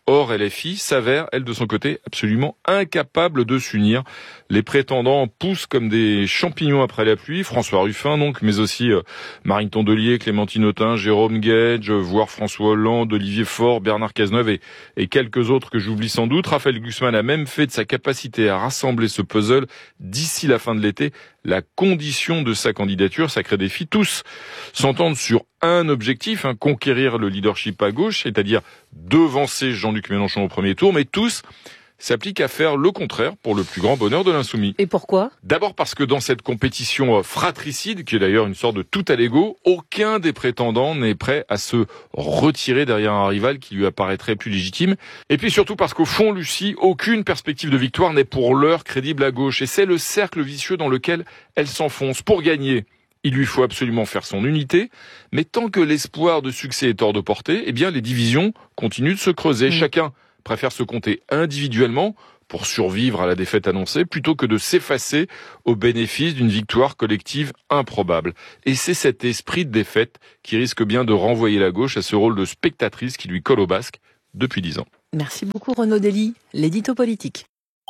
Or, L F I s'avère, elle de son côté, absolument incapable de s'unir. Les prétendants poussent comme des champignons après la pluie. François Ruffin, donc, mais aussi euh, Marine Tondelier, Clémentine Autain, Jérôme Guedj, voire François Hollande, Olivier Faure, Bernard Cazeneuve et, et quelques autres que j'oublie sans doute. Raphaël Glucksmann a même fait de sa capacité à rassembler ce puzzle d'ici la fin de l'été la condition de sa candidature. Sacré défi. Tous s'entendent sur un objectif, hein, conquérir le leadership à gauche, c'est-à-dire devancer Jean-Luc Mélenchon au premier tour, mais tous s'appliquent à faire le contraire pour le plus grand bonheur de l'insoumis. Et pourquoi ? D'abord parce que dans cette compétition fratricide, qui est d'ailleurs une sorte de tout à l'ego, aucun des prétendants n'est prêt à se retirer derrière un rival qui lui apparaîtrait plus légitime. Et puis surtout parce qu'au fond, Lucie, aucune perspective de victoire n'est pour l'heure crédible à gauche. Et c'est le cercle vicieux dans lequel elle s'enfonce. Pour gagner, il lui faut absolument faire son unité, mais tant que l'espoir de succès est hors de portée, eh bien les divisions continuent de se creuser. Mmh. Chacun préfère se compter individuellement pour survivre à la défaite annoncée, plutôt que de s'effacer au bénéfice d'une victoire collective improbable. Et c'est cet esprit de défaite qui risque bien de renvoyer la gauche à ce rôle de spectatrice qui lui colle au basque depuis dix ans. Merci beaucoup Renaud Dely, l'édito politique.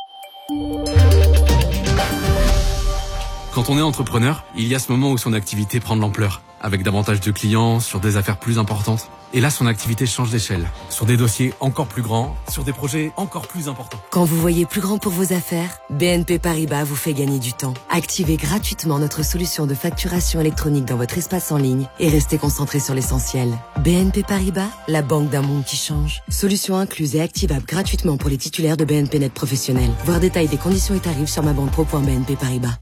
Quand on est entrepreneur, il y a ce moment où son activité prend de l'ampleur, avec davantage de clients, sur des affaires plus importantes. Et là, son activité change d'échelle, sur des dossiers encore plus grands, sur des projets encore plus importants. Quand vous voyez plus grand pour vos affaires, B N P Paribas vous fait gagner du temps. Activez gratuitement notre solution de facturation électronique dans votre espace en ligne et restez concentré sur l'essentiel. B N P Paribas, la banque d'un monde qui change. Solution incluse et activable gratuitement pour les titulaires de B N P Net professionnels. Voir détail des conditions et tarifs sur ma banque pro point b n p paribas.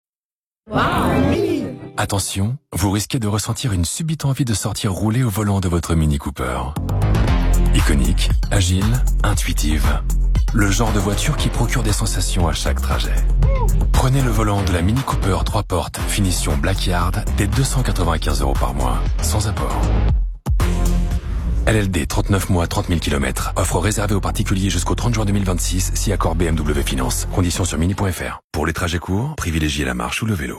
Attention, vous risquez de ressentir une subite envie de sortir rouler au volant de votre Mini Cooper. Iconique, agile, intuitive. Le genre de voiture qui procure des sensations à chaque trajet. Prenez le volant de la Mini Cooper trois portes, finition Blackyard, dès deux cent quatre-vingt-quinze euros par mois, sans apport. L L D, trente-neuf mois, trente mille kilomètres. Offre réservée aux particuliers jusqu'au trente juin deux mille vingt-six, si accord B M W Finance. Conditions sur mini point f r. Pour les trajets courts, privilégiez la marche ou le vélo.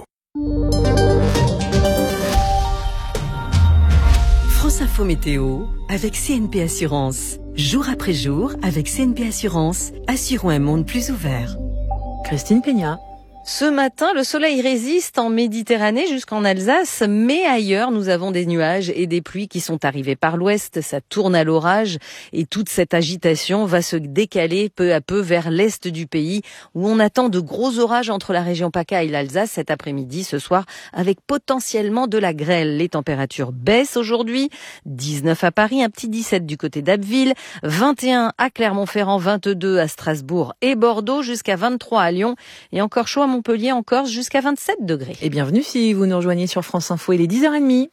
France Info Météo avec C N P Assurance. Jour après jour, avec C N P Assurance, assurons un monde plus ouvert. Christine Peña. Ce matin, le soleil résiste en Méditerranée jusqu'en Alsace, mais ailleurs, nous avons des nuages et des pluies qui sont arrivés par l'ouest. Ça tourne à l'orage et toute cette agitation va se décaler peu à peu vers l'est du pays où on attend de gros orages entre la région PACA et l'Alsace cet après-midi, ce soir, avec potentiellement de la grêle. Les températures baissent aujourd'hui. dix-neuf à Paris, un petit dix-sept du côté d'Abbeville, vingt et un à Clermont-Ferrand, vingt-deux à Strasbourg et Bordeaux, jusqu'à vingt-trois à Lyon et encore chaud à Montpellier, en Corse, jusqu'à vingt-sept degrés. Et bienvenue si vous nous rejoignez sur France Info, il est dix heures trente.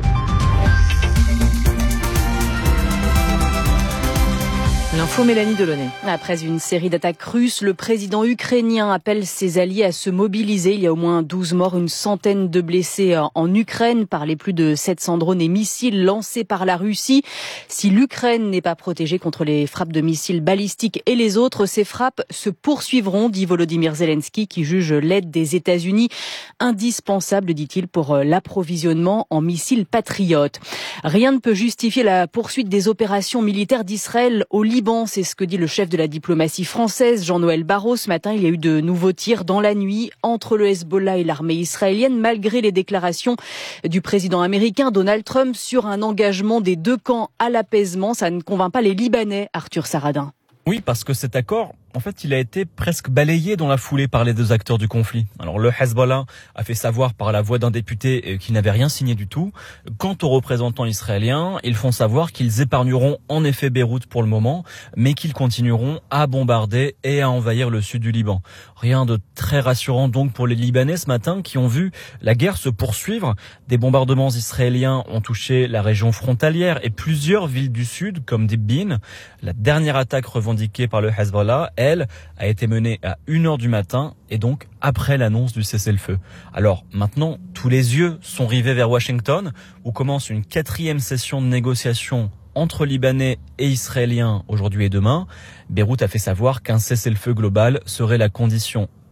L'info Mélanie Delaunay. Après une série d'attaques russes, le président ukrainien appelle ses alliés à se mobiliser. Il y a au moins douze morts, une centaine de blessés en Ukraine par les plus de sept cents drones et missiles lancés par la Russie. Si l'Ukraine n'est pas protégée contre les frappes de missiles balistiques et les autres, ces frappes se poursuivront, dit Volodymyr Zelensky, qui juge l'aide des États-Unis indispensable, dit-il, pour l'approvisionnement en missiles patriotes. Rien ne peut justifier la poursuite des opérations militaires d'Israël au Liban. C'est ce que dit le chef de la diplomatie française, Jean-Noël Barrot. Ce matin, il y a eu de nouveaux tirs dans la nuit entre le Hezbollah et l'armée israélienne, malgré les déclarations du président américain Donald Trump sur un engagement des deux camps à l'apaisement. Ça ne convainc pas les Libanais, Arthur Saradin. Oui, parce que cet accord, en fait, il a été presque balayé dans la foulée par les deux acteurs du conflit. Alors, le Hezbollah a fait savoir par la voix d'un député qu'il n'avait rien signé du tout. Quant aux représentants israéliens, ils font savoir qu'ils épargneront en effet Beyrouth pour le moment, mais qu'ils continueront à bombarder et à envahir le sud du Liban. Rien de très rassurant donc pour les Libanais ce matin qui ont vu la guerre se poursuivre. Des bombardements israéliens ont touché la région frontalière et plusieurs villes du sud, comme Dibin. La dernière attaque revendiquée par le Hezbollah, elle, a été menée à une heure du matin et donc après l'annonce du cessez-le-feu. Alors maintenant, tous les yeux sont rivés vers Washington où commence une quatrième session de négociation entre Libanais et Israéliens aujourd'hui et demain. Beyrouth a fait savoir qu'un cessez-le-feu global serait la condition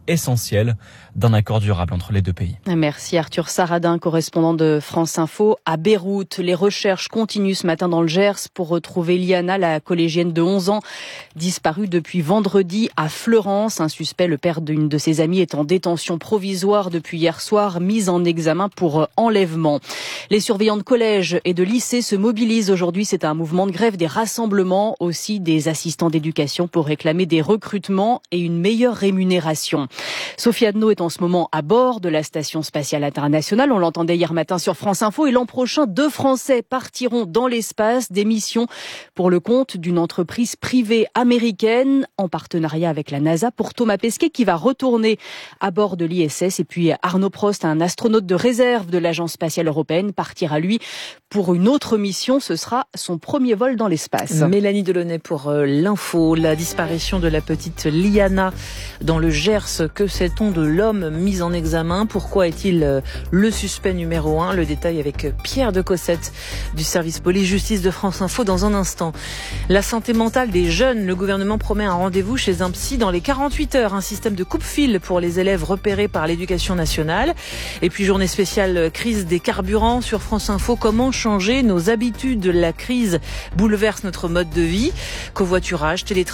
essentielle d'un accord durable entre les deux pays. Merci Arthur Saradin, correspondant de France Info à Beyrouth. Les recherches continuent ce matin dans le Gers pour retrouver Liana, la collégienne de onze ans, disparue depuis vendredi à Fleurance. Un suspect, le père d'une de ses amies, est en détention provisoire depuis hier soir, mis en examen pour enlèvement. Les surveillants de collège et de lycée se mobilisent aujourd'hui. C'est un mouvement de grève, des rassemblements, aussi des assistants d'éducation pour réclamer des recrutements et une meilleure rémunération. Sophie Adno est en ce moment à bord de la station spatiale internationale. On l'entendait hier matin sur France Info. Et l'an prochain, deux Français partiront dans l'espace, des missions pour le compte d'une entreprise privée américaine en partenariat avec la NASA, pour Thomas Pesquet qui va retourner à bord de l'I S S. Et puis Arnaud Prost, un astronaute de réserve de l'Agence spatiale européenne, partira lui pour une autre mission. Ce sera son premier vol dans l'espace. Mélanie Delaunay pour l'info. La disparition de la petite Liana dans le Gers. Que sait-on de l'homme mis en examen? Pourquoi est-il le suspect numéro un? Le détail avec Pierre de Cossette du service police-justice de France Info dans un instant. La santé mentale des jeunes. Le gouvernement promet un rendez-vous chez un psy dans les quarante-huit heures. Un système de coupe-fil pour les élèves repérés par l'éducation nationale. Et puis journée spéciale crise des carburants sur France Info. Comment changer nos habitudes? La crise bouleverse notre mode de vie. Covoiturage, télétravail.